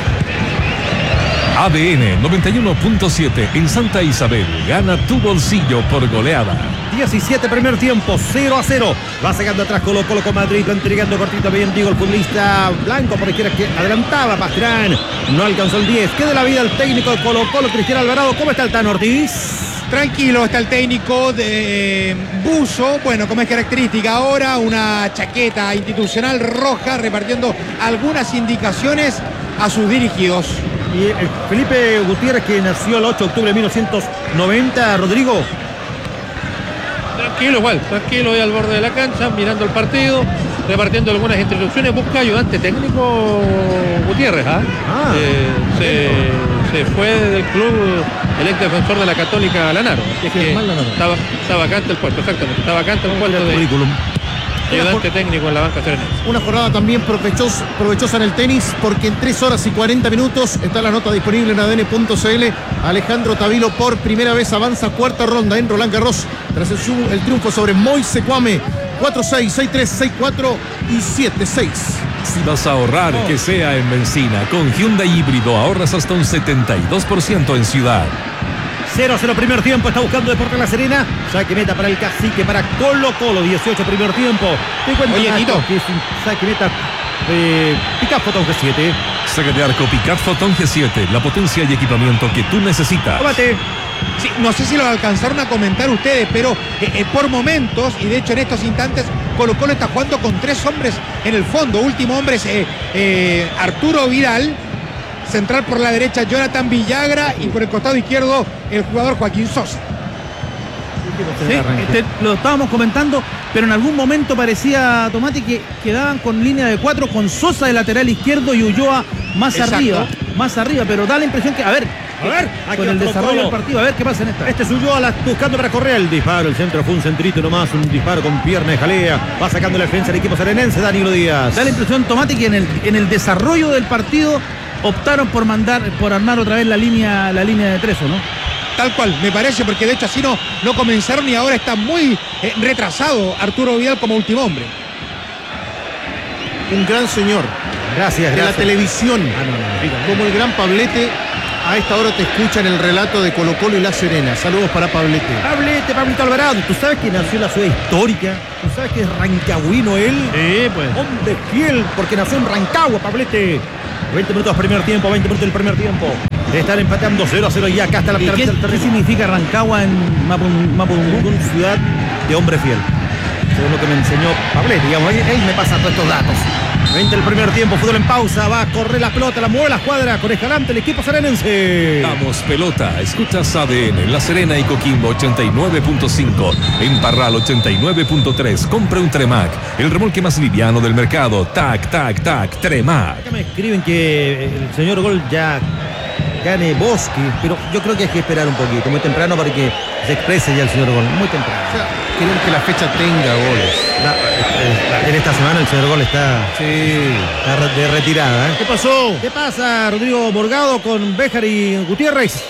A D N noventa y uno punto siete en Santa Isabel, gana tu bolsillo por goleada. diecisiete primer tiempo, cero a cero. Va sacando atrás Colo Colo con Madrid, va entregando cortito bien, digo, el futbolista blanco por izquierda que adelantaba Pastrán. No alcanzó el diez. ¿Qué de la vida el técnico de Colo Colo, Cristian Alvarado? ¿Cómo está el Tano Ortiz? Tranquilo, está el técnico de Buzo, bueno, como es característica ahora, una chaqueta institucional roja repartiendo algunas indicaciones a sus dirigidos. Y eh, Felipe Gutiérrez, que nació el ocho de octubre de mil novecientos noventa, Rodrigo. Tranquilo, igual, tranquilo ahí al borde de la cancha, mirando el partido, repartiendo algunas instrucciones, busca ayudante técnico Gutiérrez, ¿ah? ah eh, se, se fue del club el ex defensor de la Católica Lanaro. Es que está, está vacante el puesto, exactamente, está vacante el puesto de currículum. Ayudante técnico en la banca serenense. Una jornada también provechosa, provechosa en el tenis, porque en tres horas y cuarenta minutos está la nota disponible en A D N punto c l. Alejandro Tavilo por primera vez avanza cuarta ronda en Roland Garros tras el, el triunfo sobre Moise Kwame. cuatro seis, seis tres, seis cuatro y siete seis. Si vas a ahorrar, oh. que sea en benzina. Con Hyundai híbrido ahorras hasta un setenta y dos por ciento en ciudad. cero a cero primer tiempo, está buscando Deportes La Serena, saque meta para el cacique, para Colo Colo, dieciocho primer tiempo. Te cuento, oye, Tito, que es un saque meta eh, Pickup Photon G siete. Saque de arco Pickup Photon G siete, la potencia y equipamiento que tú necesitas. Tómate. Sí, no sé si lo alcanzaron a comentar ustedes, pero eh, eh, por momentos, y de hecho en estos instantes, Colo Colo está jugando con tres hombres en el fondo. Último hombre es eh, eh, Arturo Vidal. Central por la derecha Jonathan Villagra y por el costado izquierdo el jugador Joaquín Sosa. últimos. Sí, este, lo estábamos comentando, pero en algún momento parecía, Tomati, que quedaban con línea de cuatro con Sosa de lateral izquierdo y Ulloa más Exacto. arriba, más arriba, pero da la impresión que, a ver, A ver, aquí con el lo desarrollo colocó. del partido, a ver qué pasa en esta. Este es Ulloa la- buscando para correr el disparo. El centro fue un centrito nomás, un disparo con pierna de jalea. Va sacando la defensa del equipo serenense, Danilo Díaz. Da la impresión, Tomati, que en el, en el desarrollo del partido optaron por mandar, por armar otra vez la línea, la línea de tres, ¿o no? Tal cual, me parece, porque de hecho así no, no comenzaron y ahora está muy eh, retrasado Arturo Vidal como último hombre. Un gran señor Gracias, de la gracias. televisión, Ah, no, no, dígame. como el gran Pablete. A esta hora te escucha en el relato de Colo Colo y La Serena. Saludos para Pablete. Pablete, Pablito Alvarado. ¿Tú sabes que nació en la ciudad histórica? ¿Tú sabes que es rancagüino él? Sí, pues. Hombre fiel, porque nació en Rancagua, Pablete. veinte minutos primer tiempo, veinte minutos del primer tiempo. Están empatando cero a cero y acá está la ¿Y qué, tercera qué terreno. significa Rancagua en Mapudungun? Mapudungun? Una ciudad de hombre fiel. Según lo que me enseñó Pablete, digamos, él, él me pasa todos estos datos. veinte el primer tiempo, fútbol en pausa, va a correr la pelota, la mueve la escuadra con Escalante, el equipo serenense. Damos pelota, escuchas A D N, La Serena y Coquimbo ochenta y nueve punto cinco, en Parral ochenta y nueve punto tres. Compre un Tremac, el remolque más liviano del mercado. Tac, tac, tac, Tremac. Acá me escriben que el señor Gol ya gane Bosque, pero yo creo que hay que esperar un poquito, muy temprano para que se exprese ya el señor Gol, muy temprano. O sea, quieren que la fecha tenga goles. La- eh, en esta semana el señor Gol está, Sí. está re- de retirada. ¿eh? ¿Qué pasó? ¿Qué pasa, Rodrigo Morgado, con Béjar y Gutiérrez?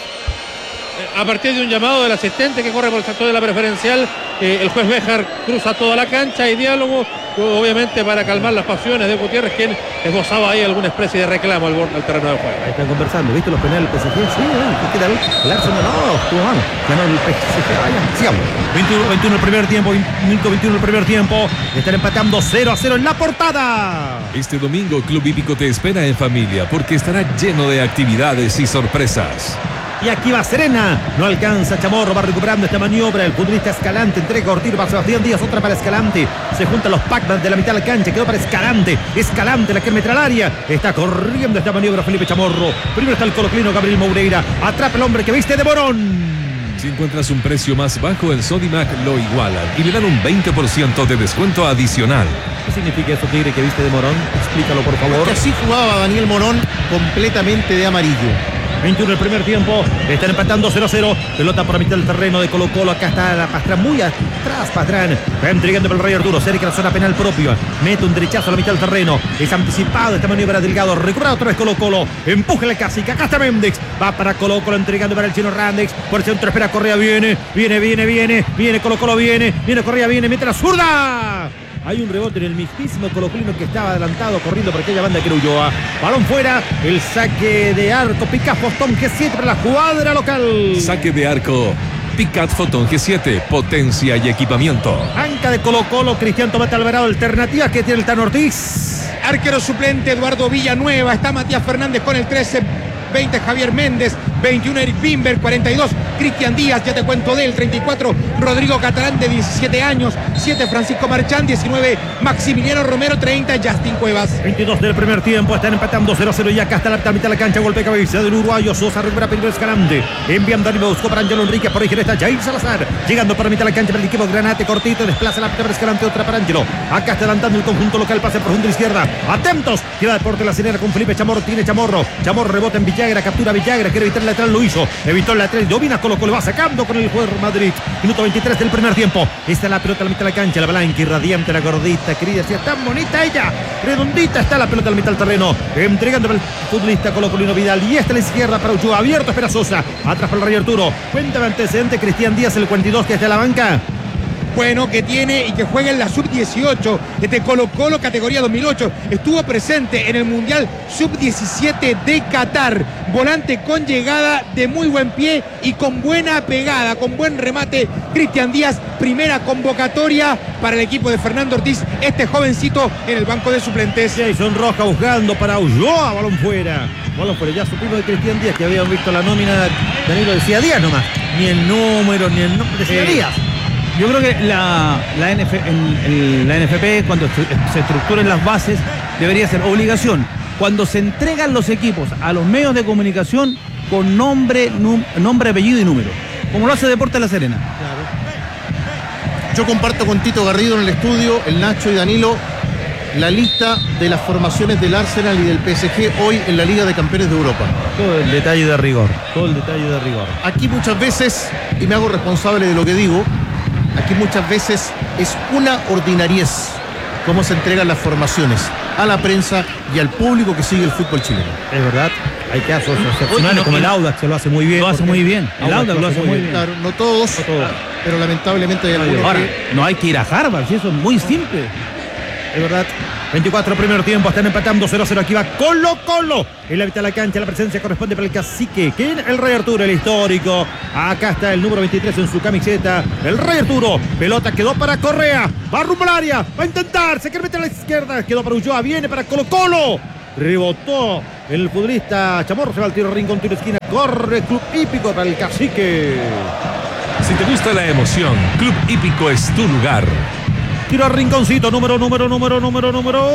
A partir de un llamado del asistente que corre por el sector de la preferencial, eh, el juez Béjar cruza toda la cancha y diálogo, obviamente para calmar las pasiones de Gutiérrez, quien esbozaba ahí alguna especie de reclamo al borde del terreno de juego. Ahí están conversando, ¿viste los penales del P S G? Sí, ¿eh? ¿qué tal? El Arsenal no, estuvo mal. Ganó el P S G, vaya, sigamos. veintiuno, veintiuno el primer tiempo, minuto veintiuno el primer tiempo. Están empatando cero a cero en la portada. Este domingo Club Hípico te espera en familia porque estará lleno de actividades y sorpresas. Y aquí va Serena, no alcanza Chamorro, va recuperando esta maniobra, el futbolista Escalante entrega cortito para Sebastián Díaz, otra para Escalante, se juntan los Pac-Man de la mitad de la cancha, quedó para Escalante, Escalante la que mete al área, está corriendo esta maniobra Felipe Chamorro, primero está el coloclino Gabriel Moureira, atrapa el hombre que viste de Morón. Si encuentras un precio más bajo en Sodimac, lo igualan y le dan un veinte por ciento de descuento adicional. ¿Qué significa eso, Tigre, que viste de Morón? Explícalo, por favor. Que así jugaba Daniel Morón, completamente de amarillo. veintiuno el primer tiempo, están empatando cero a cero, pelota por la mitad del terreno de Colo Colo, acá está la Pastrán, muy atrás Pastrán, va entregando para el Rey Arturo, cerca de la zona penal propia, mete un derechazo a la mitad del terreno, es anticipado esta maniobra Delgado, recupera otra vez Colo Colo, empuja la Cacique, acá está Méndez, va para Colo Colo entregando para el chino Randex, por el centro espera Correa, viene, viene, viene, viene, viene Colo Colo, viene, viene Correa, viene, mete la zurda. Hay un rebote en el mismísimo Colocolino que estaba adelantado corriendo por aquella banda que era Ulloa. Balón fuera, el saque de arco, Picas Postón G siete para la cuadra local. Saque de arco, Picat Fotón G siete, potencia y equipamiento. Anca de Colo Colo, Cristian Tomate Alvarado, alternativas que tiene el Tano Ortiz. Arquero suplente Eduardo Villanueva, está Matías Fernández con el trece, veinte Javier Méndez, veintiuno Eric Bimber, cuarenta y dos Cristian Díaz, ya te cuento de él, treinta y cuatro Rodrigo Catalán de diecisiete años, siete Francisco Marchán, diecinueve Maximiliano Romero, treinta Justin Cuevas. veintidós del primer tiempo, están empatando cero a cero y acá está la mitad de la cancha, golpe de cabeza del uruguayo, Sosa recupera primero Escalante, enviando arriba, buscó para Ángelo Enrique, por ahí está Jair Salazar, llegando para la mitad de la cancha para el equipo Granate, cortito, desplaza la para Escalante, otra para Ángelo, acá está adelantando el conjunto local, pase por junto a la izquierda, atentos, queda Deporte La Serena con Felipe Chamorro, tiene Chamorro, Chamorro rebota en Villagra, captura Villagra, quiere evitar el lateral, lo hizo, evitó el lateral, domina Colo Colo, va sacando con el jugador Madrid, minuto veintitrés del primer tiempo, está la pelota a la mitad de la cancha, la blanca irradiante, la gordita, querida, si es tan bonita ella, redondita está la pelota a la mitad del terreno, entregando para el futbolista Colocolino Vidal, y esta a la izquierda para Ulloa, abierto, espera Sosa, atrás para el Rey Arturo, cuéntame antecedente, Cristian Díaz, el cuarenta y dos que está en la banca. Bueno, que tiene y que juega en la sub dieciocho de Colo Colo, categoría dos mil ocho. Estuvo presente en el Mundial sub diecisiete de Qatar. Volante con llegada de muy buen pie y con buena pegada, con buen remate. Cristian Díaz, primera convocatoria para el equipo de Fernando Ortiz. Este jovencito en el banco de suplentes. Jason Roja buscando para Ulloa, balón fuera. Balón fuera, ya supimos de Cristian Díaz que habían visto la nómina. Danilo decía Díaz nomás. Ni el número, ni el nombre, decía Eh, Díaz. Yo creo que la, la, N F, en, en la N F P, cuando estru- se estructuren las bases, debería ser obligación. Cuando se entregan los equipos a los medios de comunicación con nombre, num- nombre, apellido y número. Como lo hace Deporte La Serena. Yo comparto con Tito Garrido en el estudio, el Nacho y Danilo, la lista de las formaciones del Arsenal y del P S G hoy en la Liga de Campeones de Europa. Todo el detalle de rigor, todo el detalle de rigor. Aquí muchas veces, y me hago responsable de lo que digo, aquí muchas veces es una ordinariez cómo se entregan las formaciones a la prensa y al público que sigue el fútbol chileno. Es verdad, hay casos excepcionales como el Audax, que lo hace muy bien. Lo hace muy bien. El Audax lo hace muy bien. Claro, no todos, No todos. pero lamentablemente hay algunos Ahora, que... no hay que ir a Harvard, si eso es muy simple. Es verdad. veinticuatro primer tiempo, están empatando cero a cero. Aquí va Colo Colo. En la mitad de la cancha, la presencia corresponde para el cacique. ¿Quién? El Rey Arturo, el histórico. Acá está el número veintitrés en su camiseta. El Rey Arturo. Pelota quedó para Correa. Va rumbo al área. Va a intentar. Se quiere meter a la izquierda. Quedó para Ulloa. Viene para Colo Colo. Rebotó el futbolista Chamorro. Se va al tiro rincón, tiro esquina. Corre Club Hípico para el cacique. Si te gusta la emoción, Club Hípico es tu lugar. Tiro al rinconcito, número, número, número, número, número.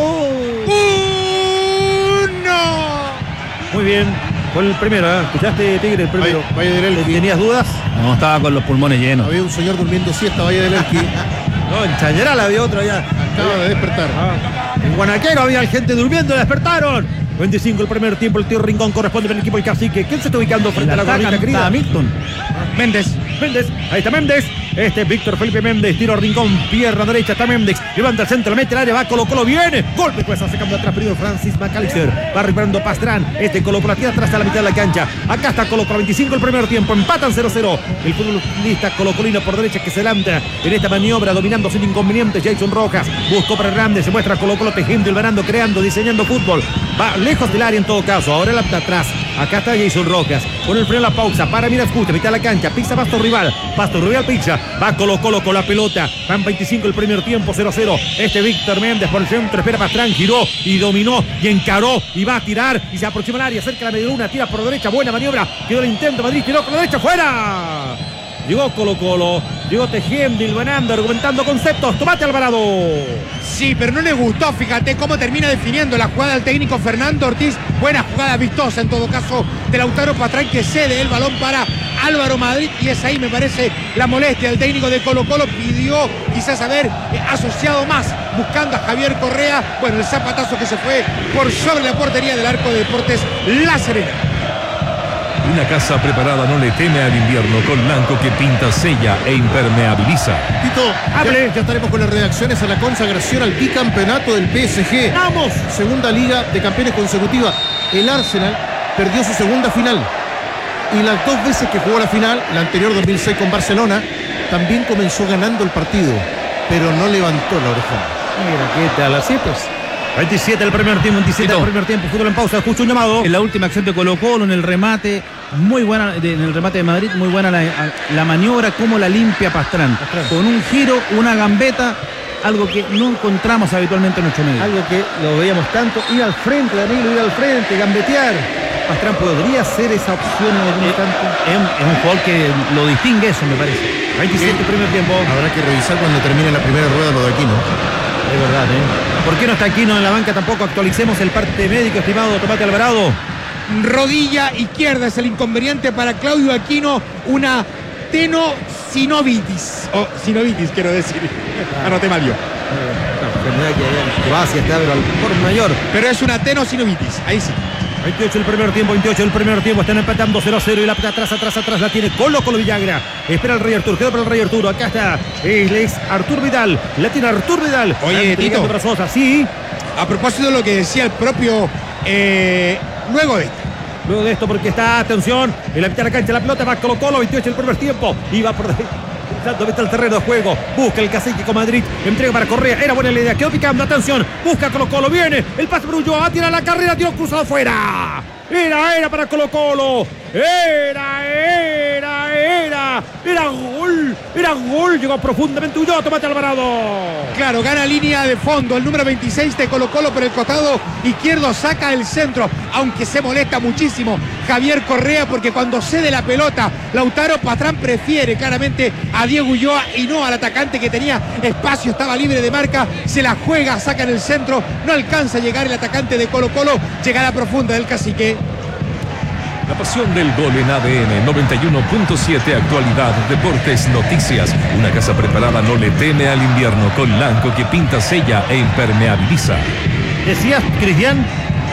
¡Uno! Muy bien. Fue el primero, ¿eh? ¿Escuchaste, Tigre? El primero. Valle, Valle del Elqui. ¿Tenías dudas? No, estaba con los pulmones llenos. Había un señor durmiendo siesta, Valle del Elqui. No, en Chañaral había otro allá. Acaba de despertar. Ah, en Guanaquero había gente durmiendo, despertaron. veinticinco el primer tiempo, el tiro rincón corresponde para el equipo del cacique. ¿Quién se está ubicando frente a la gorrita querida? Milton. Méndez. Méndez, ahí está Méndez. Este es Víctor Felipe Méndez, tiro rincón, pierna derecha, está Méndez. Levanta el centro, mete el área, va Colo Colo, viene. Golpe, pues sacando atrás primero Francis McAllister. Va recuperando Pastrán. Este Colo Colo tira atrás a la mitad de la cancha. Acá está Colo Colo, veinticinco el primer tiempo, empatan cero cero. El futbolista colocolino por derecha que se levanta en esta maniobra, dominando sin inconvenientes. Jason Rojas buscó para Hernández, se muestra Colo Colo tejiendo, hilvanando, creando, diseñando fútbol. Va lejos del área en todo caso. Ahora la atrás. Acá está Jason Rojas. Con el freno a la pausa. Para mira escucha. Mitad de la cancha. Pisa Pasto Rival. Pasto Rival pizza. Va Colo Colo con la pelota. Van veinticinco el primer tiempo. cero cero. Este Víctor Méndez por el centro. Espera Pastrán. Giró y dominó. Y encaró. Y va a tirar. Y se aproxima al área. Cerca de la medialuna. Tira por derecha. Buena maniobra. Quedó el intento. Madrid tiró con la derecha. ¡Fuera! Llegó Colo Colo. Llegó tejiendo, hilvanando, argumentando conceptos. Tomate Alvarado. Sí, pero no le gustó, fíjate cómo termina definiendo la jugada del técnico Fernando Ortiz. Buena jugada vistosa en todo caso de Lautaro Pastrán, que cede el balón para Álvaro Madrid, y es ahí me parece la molestia del técnico de Colo Colo. Pidió quizás haber eh, asociado más buscando a Javier Correa. Bueno, el zapatazo que se fue por sobre la portería del Arco de Deportes La Serena. Una casa preparada no le teme al invierno, con blanco que pinta, sella e impermeabiliza. Tito, hable. Ya, ya estaremos con las reacciones a la consagración al bicampeonato del P S G. ¡Vamos! Segunda Liga de Campeones consecutiva. El Arsenal perdió su segunda final. Y las dos veces que jugó la final, la anterior dos mil seis con Barcelona, también comenzó ganando el partido, pero no levantó la oreja. Mira, ¿qué tal? Así pues. veintisiete el primer tiempo, veintisiete el primer tiempo, fútbol en pausa, escucho un llamado. En la última acción de Colo Colo, en el remate, muy buena, de, en el remate de Madrid, muy buena la, la maniobra, como la limpia Pastrán. Pastrán. Con un giro, una gambeta, algo que no encontramos habitualmente en nuestro medio. Algo que lo veíamos tanto, ir al frente, Danilo, ir al frente, gambetear. Pastrán podría ser esa opción en algún instante. Es, es un jugador que lo distingue eso, me parece. veintisiete el primer tiempo. Habrá que revisar cuando termine la primera rueda lo de Aquino. Es verdad, ¿eh? ¿Por qué no está Aquino en la banca tampoco? Actualicemos el parte médico, estimado Tomate Alvarado. Rodilla izquierda es el inconveniente para Claudio Aquino, una tenosinovitis, o sinovitis quiero decir, anoté mal yo. Enfermedad que va hacia está, pero al por mayor. Pero es una tenosinovitis, ahí sí. veintiocho el primer tiempo, veintiocho el primer tiempo, están empatando cero a cero y la atrás, atrás, atrás la tiene Colo Colo Villagra. Espera el Rey Arturo, quedó para el Rey Arturo, acá está, es Artur Vidal, la tiene Artur Vidal. Oye, Tito, Brazosa, sí. A propósito de lo que decía el propio, eh, luego de esto. Luego de esto, porque está, atención, en la mitad de la cancha la pelota va Colo Colo, veintiocho el primer tiempo, y va por dónde está el terreno de juego, busca el cacique con Madrid, entrega para Correa, era buena la idea, quedó picando, atención, busca Colo Colo, viene, el pase por Ulloa, tira la carrera, tiró cruzado fuera, era, era para Colo Colo, era, era, era, era gol, era gol, llegó profundamente Ulloa, Tomate Alvarado. Claro, gana línea de fondo, el número veintiséis de Colo Colo por el costado izquierdo, saca el centro, aunque se molesta muchísimo Javier Correa, porque cuando cede la pelota, Lautaro Pastrán prefiere claramente a Diego Ulloa y no al atacante que tenía espacio, estaba libre de marca, se la juega, saca en el centro, no alcanza a llegar el atacante de Colo Colo, llegada profunda del cacique. La pasión del gol en A D N noventa y uno punto siete, actualidad, deportes, noticias. Una casa preparada no le teme al invierno con Lanco que pinta, sella e impermeabiliza. Decías, Cristian.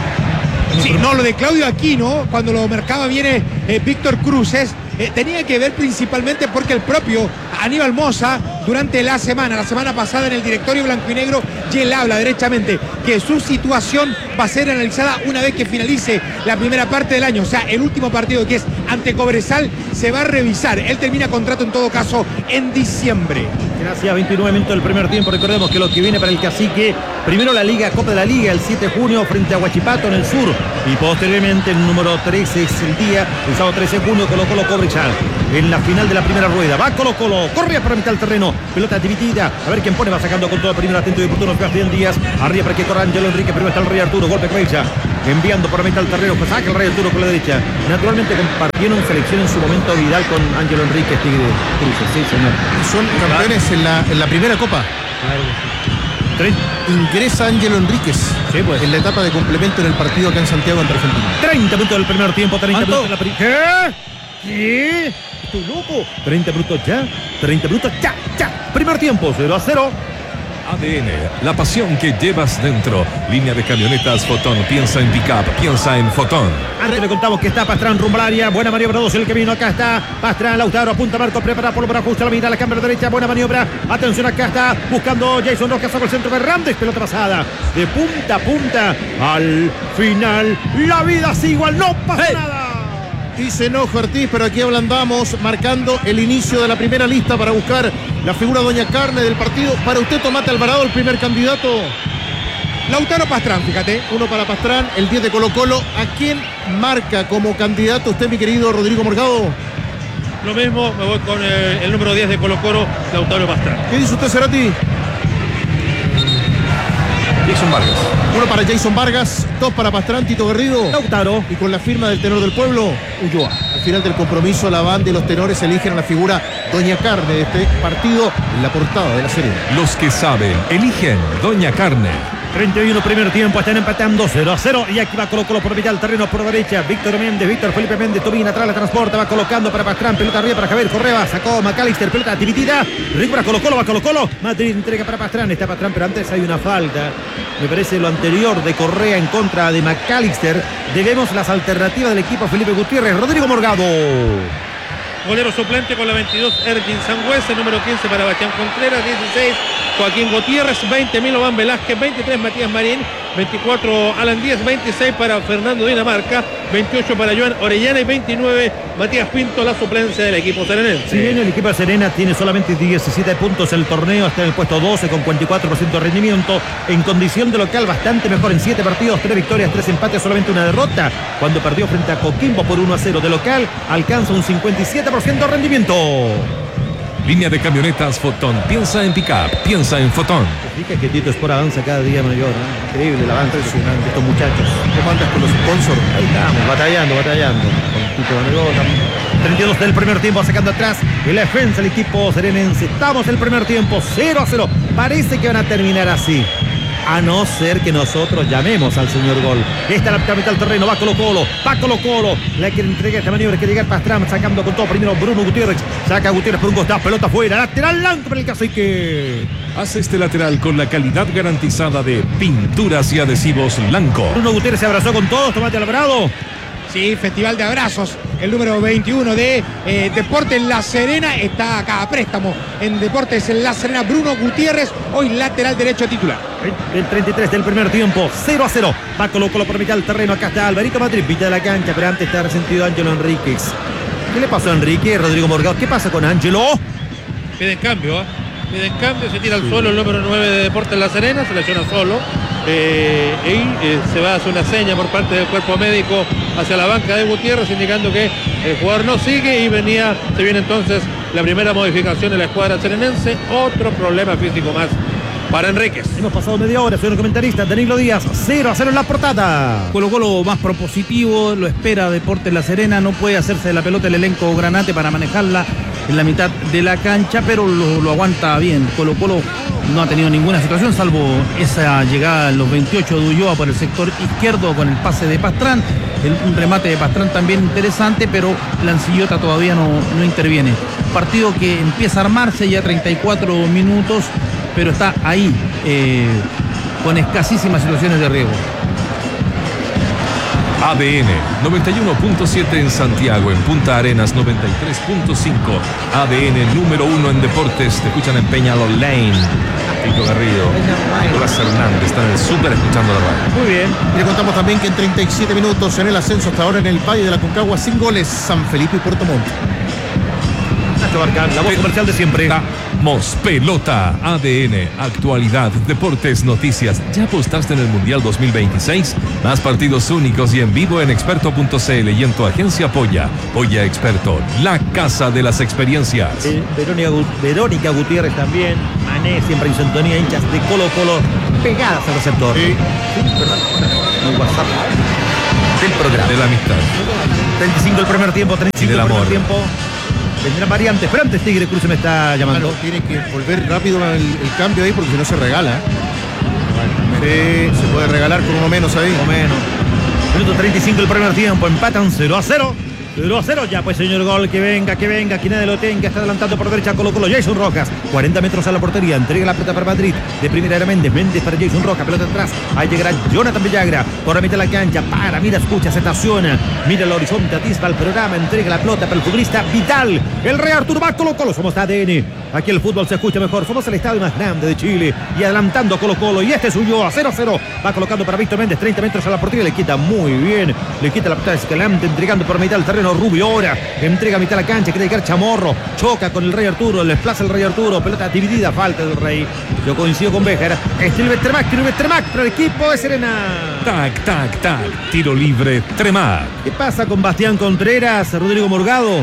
Sí, no, lo de Claudio Aquino, cuando lo marcaba viene eh, Víctor Cruces, eh, tenía que ver principalmente porque el propio Aníbal Mosa, durante la semana, la semana pasada en el directorio blanco y negro, y él habla derechamente que su situación va a ser analizada una vez que finalice la primera parte del año, o sea, el último partido que es ante Cobresal se va a revisar. Él termina contrato en todo caso en diciembre. Gracias, veintinueve minutos del primer tiempo. Recordemos que lo que viene para el Cacique, primero la Liga, Copa de la Liga, el siete de junio frente a Huachipato en el sur, y posteriormente el número trece es el día, el sábado trece de junio, Colo Colo Cobresal en la final de la primera rueda. Va Colo Colo, corre para mitad del terreno, pelota dividida, a ver quién pone, va sacando con todo primero atento y oportuno Sebastián Díaz, arriba para que corra Ángelo Enrique, primero está el Rey Arturo, golpe Cuelcha, enviando por mitad del terreno, pues saca el Rey Arturo con la derecha. Naturalmente compartieron selección en su momento Vidal con Ángelo Enrique, Tigre Cruces, sí señor. Son campeones en la, en la primera copa. Claro. Ingresa Ángelo Enríquez, sí, pues, en la etapa de complemento en el partido acá en Santiago ante Argentina. treinta minutos del primer tiempo, treinta ¿Cuánto? minutos de la primera. ¿Qué? ¿Qué? ¿Estoy loco? treinta minutos ya, treinta minutos ya, ya. Primer tiempo, cero a cero. A D N, la pasión que llevas dentro. Línea de camionetas Fotón. Piensa en pick-up, piensa en Fotón. Antes le contamos que está Pastrán rumbo al área. Buena maniobra, dos el que vino. Acá está Pastrán, Lautaro, apunta Marco, prepara por para justo la mitad, la cámara derecha. Buena maniobra. Atención, acá está buscando Jason Rojas sobre el centro de Ramírez. Pelota pasada de punta a punta. Al final, la vida sigue igual, no pasa hey. nada. Y se enoja Ortiz, pero aquí ablandamos, marcando el inicio de la primera lista para buscar la figura Doña Carne del partido. Para usted, Tomate Alvarado, el primer candidato. Lautaro Pastrán, fíjate. Uno para Pastrán, el diez de Colo Colo. ¿A quién marca como candidato usted, mi querido Rodrigo Morgado? Lo mismo, me voy con el, el número diez de Colo Colo, Lautaro Pastrán. ¿Qué dice usted, Cerati? Jason Vargas. Uno para Jason Vargas, dos para Pastrán, Tito Garrido. Lautaro. Y con la firma del tenor del pueblo, Ulloa. Al final del compromiso, la banda y los tenores eligen a la figura Doña Carne de este partido en la portada de La Serena. Los que saben, eligen Doña Carne. treinta y uno primer tiempo, están empatando cero a cero. Y aquí va Colo Colo por mitad del terreno por derecha. Víctor Méndez, Víctor Felipe Méndez, domina atrás, la transporta, va colocando para Pastrán, pelota arriba para Javier Correa, sacó McAllister, pelota dividida. Rico para Colo Colo, va Colo Colo. Madrid entrega para Pastrán, está Pastrán, pero antes hay una falta. Me parece lo anterior de Correa en contra de McAllister. Debemos las alternativas del equipo Felipe Gutiérrez. Rodrigo Morgado. Golero suplente con la veintidós, Ergin Sangüesa, número quince para Bastián Contreras, dieciséis, Joaquín Gutiérrez, veinte, Milovan Velázquez, veintitrés, Matías Marín, veinticuatro, Alan Díaz, veintiséis para Fernando Dinamarca, veintiocho para Joan Orellana y veintinueve, Matías Pinto, la suplencia del equipo serenense. Si bien el equipo de Serena tiene solamente diecisiete puntos en el torneo, está en el puesto doce con cuarenta y cuatro por ciento de rendimiento, en condición de local bastante mejor en siete partidos, tres victorias, tres empates, solamente una derrota. Cuando perdió frente a Coquimbo por uno a cero de local, alcanza un cincuenta y siete por ciento de rendimiento. Línea de camionetas Fotón. Piensa en pick-up, piensa en Fotón. Fíjate que Tito Sport avanza cada día mayor, ¿no? Increíble el avance de estos muchachos. ¿Cómo andas con los sponsors? Ahí estamos, batallando, batallando. Con Tito Banegota. treinta y dos del primer tiempo, sacando atrás en la defensa el equipo serenense. Estamos en el primer tiempo, cero a cero. Parece que van a terminar así, a no ser que nosotros llamemos al señor gol. Esta es la mitad del terreno, va Colo Colo, va Colo Colo, la que entrega esta maniobra, que llega Pastrán, sacando con todo primero Bruno Gutiérrez, saca a Gutiérrez por un costado, pelota afuera, lateral blanco para el Cacique. Hace este lateral con la calidad garantizada de Pinturas y Adhesivos Lanco. Bruno Gutiérrez se abrazó con todos, Tomate Alvarado. Sí, festival de abrazos. El número veintiuno de eh, Deportes La Serena está acá a préstamo en Deportes La Serena. Bruno Gutiérrez, hoy lateral derecho titular. El treinta y tres del primer tiempo, cero a cero. Va Colo Colo por mitad del terreno. Acá está Alvarito Madrid, pita de la cancha, pero antes está resentido Ángelo Enríquez. ¿Qué le pasó a Enrique, Rodrigo Morgado? ¿Qué pasa con Ángelo? Piden cambio, ¿eh? Piden cambio, se tira al suelo el número nueve de Deportes La Serena, se lesiona solo. Eh, y eh, se va a hacer una seña por parte del cuerpo médico hacia la banca de Gutiérrez, indicando que el jugador no sigue y venía, se viene entonces la primera modificación en la escuadra serenense. Otro problema físico más para Enríquez. Hemos pasado media hora, señor comentarista Danilo Díaz, cero a cero en la portada. Colo Colo más propositivo, lo espera Deportes La Serena, no puede hacerse de la pelota el elenco granate para manejarla en la mitad de la cancha, pero lo, lo aguanta bien. Colo Colo no ha tenido ninguna situación, salvo esa llegada en los veintiocho de Ulloa por el sector izquierdo con el pase de Pastrán. el, un remate de Pastrán también interesante, pero Lancillota todavía no, no interviene. Partido que empieza a armarse ya treinta y cuatro minutos, pero está ahí eh, con escasísimas situaciones de riesgo. A D N noventa y uno punto siete en Santiago, en Punta Arenas noventa y tres punto cinco. A D N número uno en deportes. Te escuchan en Peñalol Lane. Tito Garrido, Nicolás Hernández están en el súper escuchando la radio. Muy bien. Y le contamos también que en treinta y siete minutos en el ascenso hasta ahora en el Valle de la Concagua sin goles, San Felipe y Puerto Montt. La voz comercial de siempre. Damos pelota. A D N, actualidad, deportes, noticias. ¿Ya apostaste en el Mundial dos mil veintiséis? Más partidos únicos y en vivo en experto punto c l y en tu agencia Polla. Polla Experto, la casa de las experiencias. Eh, Verónica, Verónica Gutiérrez también. Mané siempre en sintonía, hinchas de Colo Colo pegadas al receptor. Sí. El WhatsApp del programa. De la amistad. treinta y cinco el primer tiempo, treinta y cinco del el primer amor. tiempo. Vendrán variantes, pero antes Tigre Cruz me está llamando. Claro, tiene que volver rápido el, el cambio ahí porque si no se regala. Sí, se puede regalar con uno menos ahí. O menos. Minuto treinta y cinco el primer tiempo, empatan cero a cero. cero a cero, ya pues señor Gol, que venga, que venga, que nadie lo tenga, está adelantando por derecha Colo Colo, Jason Rojas, cuarenta metros a la portería, entrega la pelota para Madrid, de primera era Méndez, Méndez para Jason Rojas, pelota atrás, ahí llegará Jonathan Villagra, por la mitad de la cancha, para, mira, escucha, se estaciona, mira el horizonte, atisba el programa, entrega la pelota para el futbolista Vital, el Rey Arturo va Colo Colo, somos A D N, aquí el fútbol se escucha mejor, somos el estadio más grande de Chile, y adelantando Colo Colo, y este es suyo a cero a cero, va colocando para Víctor Méndez, treinta metros a la portería, le quita muy bien, le quita la pelota de Escalante, entregando por mitad del terreno Rubio ahora, entrega a mitad de la cancha, quiere llegar Chamorro, choca con el Rey Arturo, le desplaza el Rey Arturo, pelota dividida, falta del Rey. Yo coincido con Béjar. Estilbe Tremac, Estilbe Tremac para el equipo de Serena. Tac, tac, tac. Tiro libre, Tremac. ¿Qué pasa con Bastián Contreras, Rodrigo Morgado?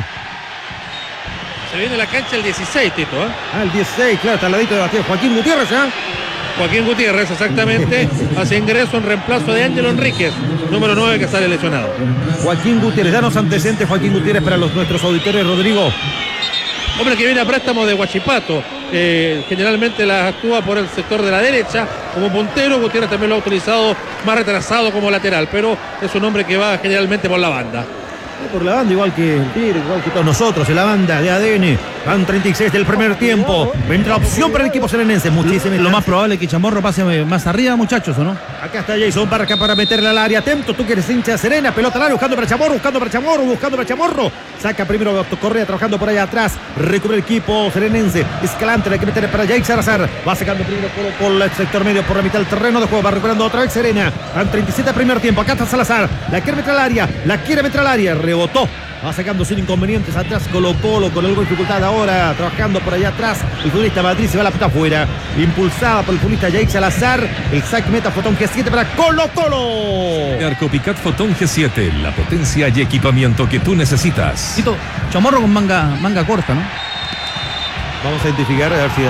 Se viene la cancha el dieciséis, Tito. ¿eh? Ah, el dieciséis, claro, está al ladito de Bastián. Joaquín Gutiérrez, ¿ah? ¿eh? Joaquín Gutiérrez, exactamente, hace ingreso en reemplazo de Ángelo Enríquez, número nueve que sale lesionado. Joaquín Gutiérrez, danos antecedentes, Joaquín Gutiérrez, para los nuestros auditores, Rodrigo. Hombre que viene a préstamo de Huachipato, eh, generalmente la actúa por el sector de la derecha como puntero. Gutiérrez también lo ha utilizado más retrasado como lateral, pero es un hombre que va generalmente por la banda. Por la banda, igual que el Tigre, igual que todos nosotros, en la banda de A D N. Van treinta y seis del primer tiempo. Entra opción para el equipo serenense. Muchísimo. Lo más probable es que Chamorro pase más arriba, muchachos, ¿o no? Acá está Jason Barca para meterle al área. Atento, tú que eres hincha de Serena. Pelota al área, buscando para Chamorro, buscando para Chamorro, buscando para Chamorro. Saca primero Correa trabajando por allá atrás. Recubre el equipo serenense. Escalante, le que meter para Jake Salazar. Va sacando primero por, por el sector medio, por la mitad del terreno de juego. Va recuperando otra vez Serena. Van treinta y siete del primer tiempo. Acá está Salazar. La quiere meter al área. La quiere meter al área. Rebotó. Va sacando sin inconvenientes atrás Colo Colo con algo de dificultad ahora, trabajando por allá atrás el futbolista Madrid, se va la pelota afuera, impulsada por el futbolista Jake Salazar, el sac meta Fotón G siete para Colo Colo. Arcopicat Fotón G siete, la potencia y equipamiento que tú necesitas. Tito, Chamorro con manga, manga corta, ¿no? Vamos a identificar, a ver si... ¿Sí?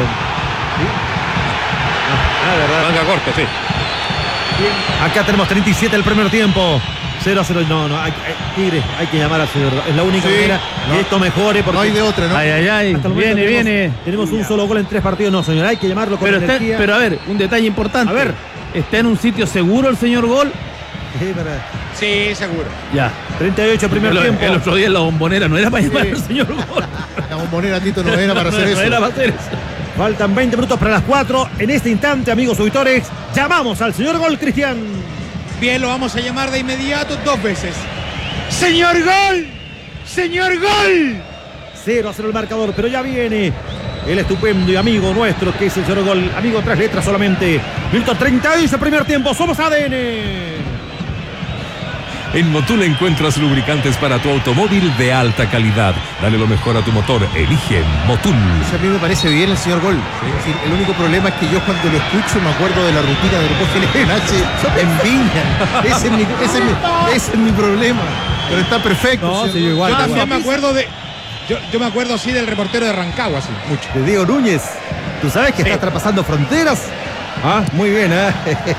Ah, verdad. Manga corta, sí. Bien. Acá tenemos treinta y siete el primer tiempo. cero a cero, no, no, hay, hay, Tigre, hay que llamar a señor. Es la única sí, manera no, que esto mejore. Porque no hay de otra, ¿no? Ay, ay, ay. Viene, tenemos, viene. Tenemos un solo gol en tres partidos, no, señor. Hay que llamarlo con Pero, está, energía. pero a ver, un detalle importante. A ver. ¿Está en un sitio seguro el señor Gol? Sí, para... Sí, seguro. Ya. treinta y ocho primer el, tiempo. El otro día en la bombonera no era para llamar Sí. al señor Gol. La bombonera, Tito, no era para no, hacer no eso. era para hacer eso. Faltan veinte minutos para las cuatro. En este instante, amigos auditores, llamamos al señor Gol, Cristian. Bien, lo vamos a llamar de inmediato dos veces. ¡Señor Gol! ¡Señor Gol! cero a cero el marcador, pero ya viene el estupendo y amigo nuestro, que es el señor Gol. Amigo, tres letras solamente. Minuto treinta y seis el primer tiempo. Somos A D N. En Motul encuentras lubricantes para tu automóvil de alta calidad. Dale lo mejor a tu motor. Elige Motul. Eso a mí me parece bien el señor Gol. Es decir, el único problema es que yo cuando lo escucho me acuerdo de la rutina del Grupo G N H en Viña. Ese es mi, ese es mi, ese es mi problema. Pero está perfecto. No, señor sí, Gol. igual. Yo Ah, también me acuerdo de. Yo, yo me acuerdo así del reportero de Rancagua, así, mucho. De Diego Núñez. ¿Tú sabes que Sí. está traspasando fronteras? Ah, muy bien, ¿eh?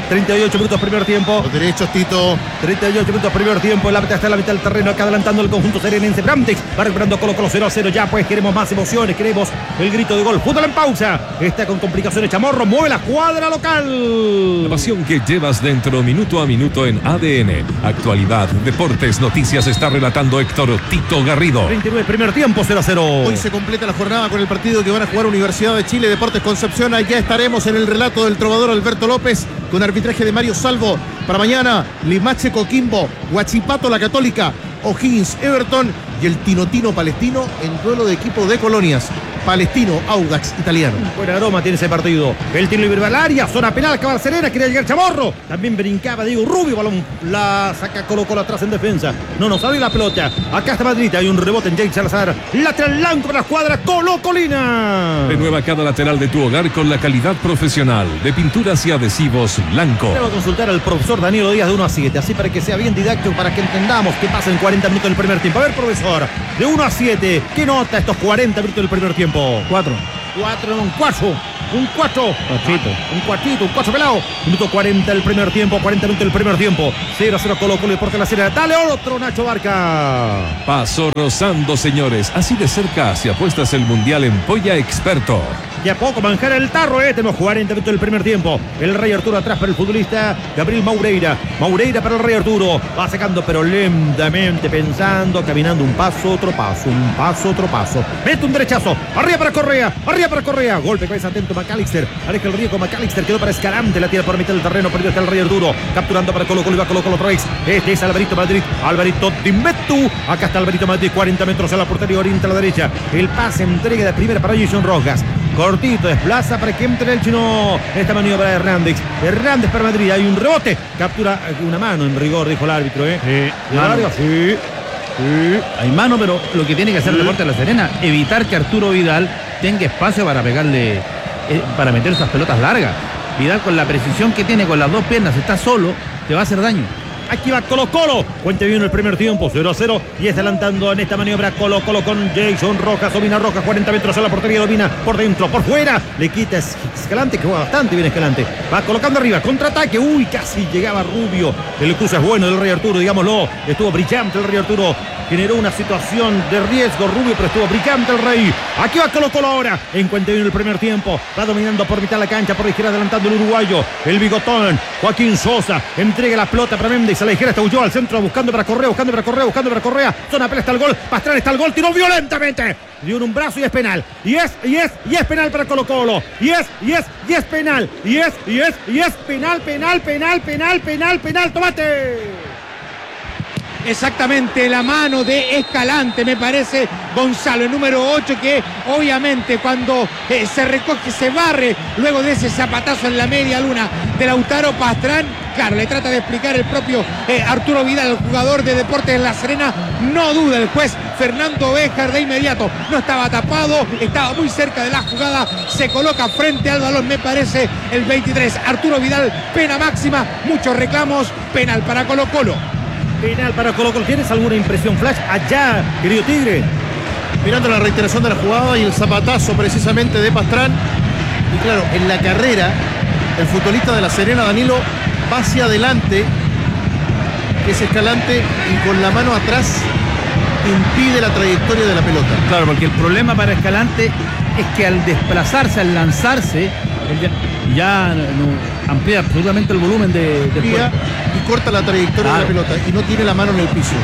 treinta y ocho minutos primer tiempo. Los derechos, Tito. treinta y ocho minutos primer tiempo. El árbitro está en la mitad del terreno, acá adelantando el conjunto serenense. Brandex va recuperando Colo Colo cero a cero. Ya pues queremos más emociones, queremos el grito de gol. Fútbol en pausa. Está con complicaciones Chamorro, mueve la cuadra local. La pasión que llevas dentro minuto a minuto en A D N. Actualidad, deportes, noticias, está relatando Héctor Tito Garrido. treinta y nueve primer tiempo, cero a cero. Hoy se completa la jornada con el partido que van a jugar Universidad de Chile, Deportes Concepción. Allá estaremos en el relato del trovador Alberto López con arbitraje de Mario Salvo. Para mañana, Limache Coquimbo, Huachipato La Católica, O'Higgins Everton y el Tinotino Palestino en duelo de equipo de colonias. Palestino, Audax italiano. Buen aroma tiene ese partido. El tiro libre al área, zona penal, Cabal Serena, quería llegar Chamorro. También brincaba Diego Rubio, balón la saca Colo Colo atrás en defensa. No nos sale la pelota. Acá está Madrid, hay un rebote en James Salazar. Lateral blanco para la escuadra Colo Colina. Renueva cada lateral de tu hogar con la calidad profesional de pinturas y adhesivos Blanco. Debo consultar al profesor Danilo Díaz de uno a siete, así para que sea bien didáctico, para que entendamos qué pasa en cuarenta minutos del primer tiempo. A ver, profesor, de uno a siete, ¿qué nota estos cuarenta minutos del primer tiempo? Cuatro. Cuatro, un cuatro. Un cuatro. Cuatrito. Un cuartito, un cuatro pelado. Minuto cuarenta del primer tiempo. cuarenta minutos del primer tiempo. cero a cero Colo Colo Deportes La Serena. Dale otro Nacho Barca. Paso rozando, señores. Así de cerca, si apuestas el mundial en Polla Experto. Y a poco manjar el tarro, eh. Tenemos cuarenta minutos del primer tiempo. El Rey Arturo atrás para el futbolista Gabriel Maureira. Maureira para el Rey Arturo. Va sacando pero lentamente, pensando, caminando un paso, otro paso, un paso, otro paso. Mete un derechazo. Arriba para Correa. Arriba para Correa. Golpe, cabeza atento McAllister. Aleja el riesgo McAllister. Quedó para Escalante. La tira por mitad del terreno. Perdió hasta el Rey Arturo. Capturando para Colo Colo. Y va Colo Colo otra vez. Este es Alvarito Madrid. Alvarito Dimetu. Acá está Alvarito Madrid. cuarenta metros a la portería. Orienta a la derecha. El pase, entrega de primera para Jason Rojas. Cortito, desplaza para que entre el chino. Esta maniobra de Hernández. Hernández para Madrid. Hay un rebote. Captura una mano en rigor, dijo el árbitro. ¿eh? Sí, mano. Sí. Sí. Hay mano, pero lo que tiene que hacer Sí. Deportes La Serena, evitar que Arturo Vidal tenga espacio para pegarle, eh, para meter esas pelotas largas. Vidal, con la precisión que tiene con las dos piernas, está solo, te va a hacer daño. Aquí va Colo Colo. Cuente bien el primer tiempo, cero a cero. Y está adelantando en esta maniobra Colo Colo con Jason Rojas. Domina Rojas, cuarenta metros a la portería. Domina por dentro, por fuera. Le quita Escalante, que juega bastante bien Escalante. Va colocando arriba, contraataque. Uy, casi llegaba Rubio. El cruce es bueno del Rey Arturo, digámoslo. Estuvo brillante el Rey Arturo. Generó una situación de riesgo Rubio, pero estuvo brillante el Rey. Aquí va Colo Colo ahora. En cuenta bien el primer tiempo. Va dominando por mitad de la cancha, por la izquierda adelantando el uruguayo. El bigotón, Joaquín Sosa. Entrega la pelota para Méndez. A la izquierda está Ulloa, al centro, buscando para Correa, buscando para Correa, buscando para Correa. Zona pelea está el gol. Pastrana está el gol. Tiró violentamente. Dio un brazo y es penal. Y es, y es, y es penal para Colo Colo. Y es, y es, y es penal. Y es, y es, y es penal, penal, penal, penal, penal, penal. ¡Tomate! Exactamente, la mano de Escalante, me parece, Gonzalo, el número ocho, que obviamente cuando eh, se recoge, se barre luego de ese zapatazo en la media luna de Lautaro Pastrán. Claro, le trata de explicar el propio eh, Arturo Vidal, el jugador de Deportes La Serena. No duda el juez Fernando Béjar de inmediato. No estaba tapado, estaba muy cerca de la jugada. Se coloca frente al balón, me parece, el veintitrés. Arturo Vidal, pena máxima, muchos reclamos, penal para Colo Colo. Penal para Colo Colo. ¿Tienes alguna impresión flash allá, querido Tigre? Mirando la reiteración de la jugada y el zapatazo precisamente de Pastrán. Y claro, en la carrera, el futbolista de La Serena, Danilo, va hacia adelante, que es Escalante, y con la mano atrás impide la trayectoria de la pelota. Claro, porque el problema para Escalante es que al desplazarse, al lanzarse, él ya, ya no, amplía absolutamente el volumen de, del Amplía juego. y corta la trayectoria Claro. de la pelota y no tiene la mano en el piso.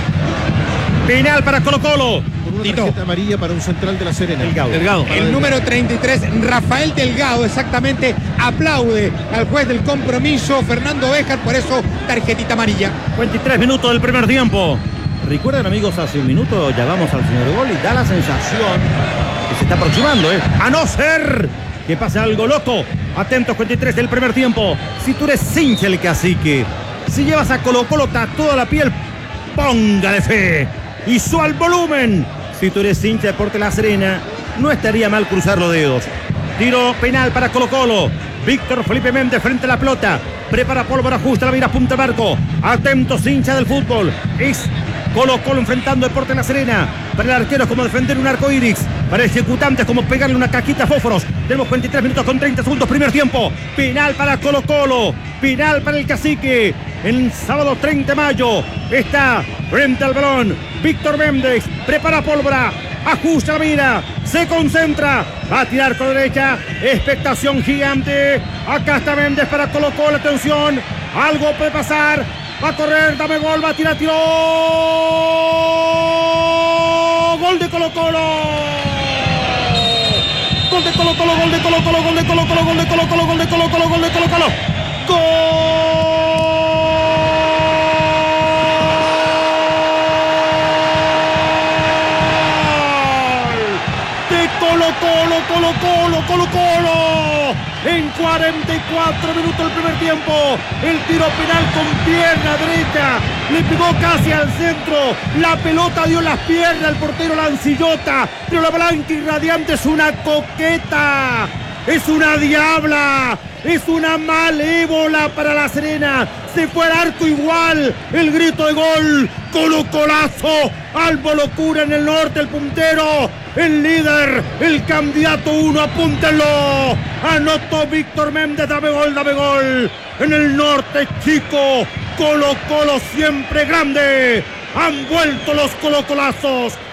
Penal para Colo Colo. Con una Tito. tarjeta amarilla para un central de La Serena. Delgado. Delgado. El número treinta y tres, Rafael Delgado, exactamente, aplaude al juez del compromiso, Fernando Béjar, por eso tarjetita amarilla. veintitrés minutos del primer tiempo. Recuerden, amigos, hace un minuto llamamos al señor gol y da la sensación que se está aproximando, ¿eh? A no ser que pase algo loco. Atentos, veintitrés del primer tiempo. Si tú eres hincha el cacique, si llevas a Colo Colo tatuada la piel, póngale fe y su al volumen. Si tú eres hincha de Deportes La Serena, no estaría mal cruzar los dedos. Tiro penal para Colo Colo. Víctor Felipe Méndez frente a la pelota. Prepara pólvora, ajusta la mira, punta marco. Atentos, hincha del fútbol. Es Colo Colo enfrentando a Deportes La Serena. Para el arquero es como defender un arco iris. Para el ejecutante es como pegarle una cajita a fósforos. Tenemos cuarenta y tres minutos con treinta segundos, primer tiempo. Penal para Colo Colo. Penal para el Cacique. El sábado treinta de mayo está frente al balón Víctor Méndez. Prepara pólvora. Ajusta la mira. Se concentra. Va a tirar con derecha. Expectación gigante. Acá está Méndez para Colo Colo. Atención. Algo puede pasar. Va a correr. Dame gol. Va a tirar. Tiró. Gol de Colo Colo. Gol de Colo Colo. Gol de Colo Colo. Gol de Colo Colo. Gol de Colo Colo. Gol de Colo Colo. Gol de Colo Colo. Gol. Colo Colo, Colo Colo, Colo Colo. En cuarenta y cuatro minutos del primer tiempo. El tiro penal con pierna derecha. Le pegó casi al centro. La pelota dio las piernas al portero Lancillota. Pero la blanca y radiante es una coqueta. Es una diabla. Es una malévola para La Serena. Se fue al arco igual. El grito de gol. Colo Colazo. Albo Locura en el norte, el puntero. El líder, el candidato uno, apúntenlo. Anotó Víctor Méndez, dame gol, dame gol. En el norte, chico. Colo Colo siempre grande. Han vuelto los colocolazos.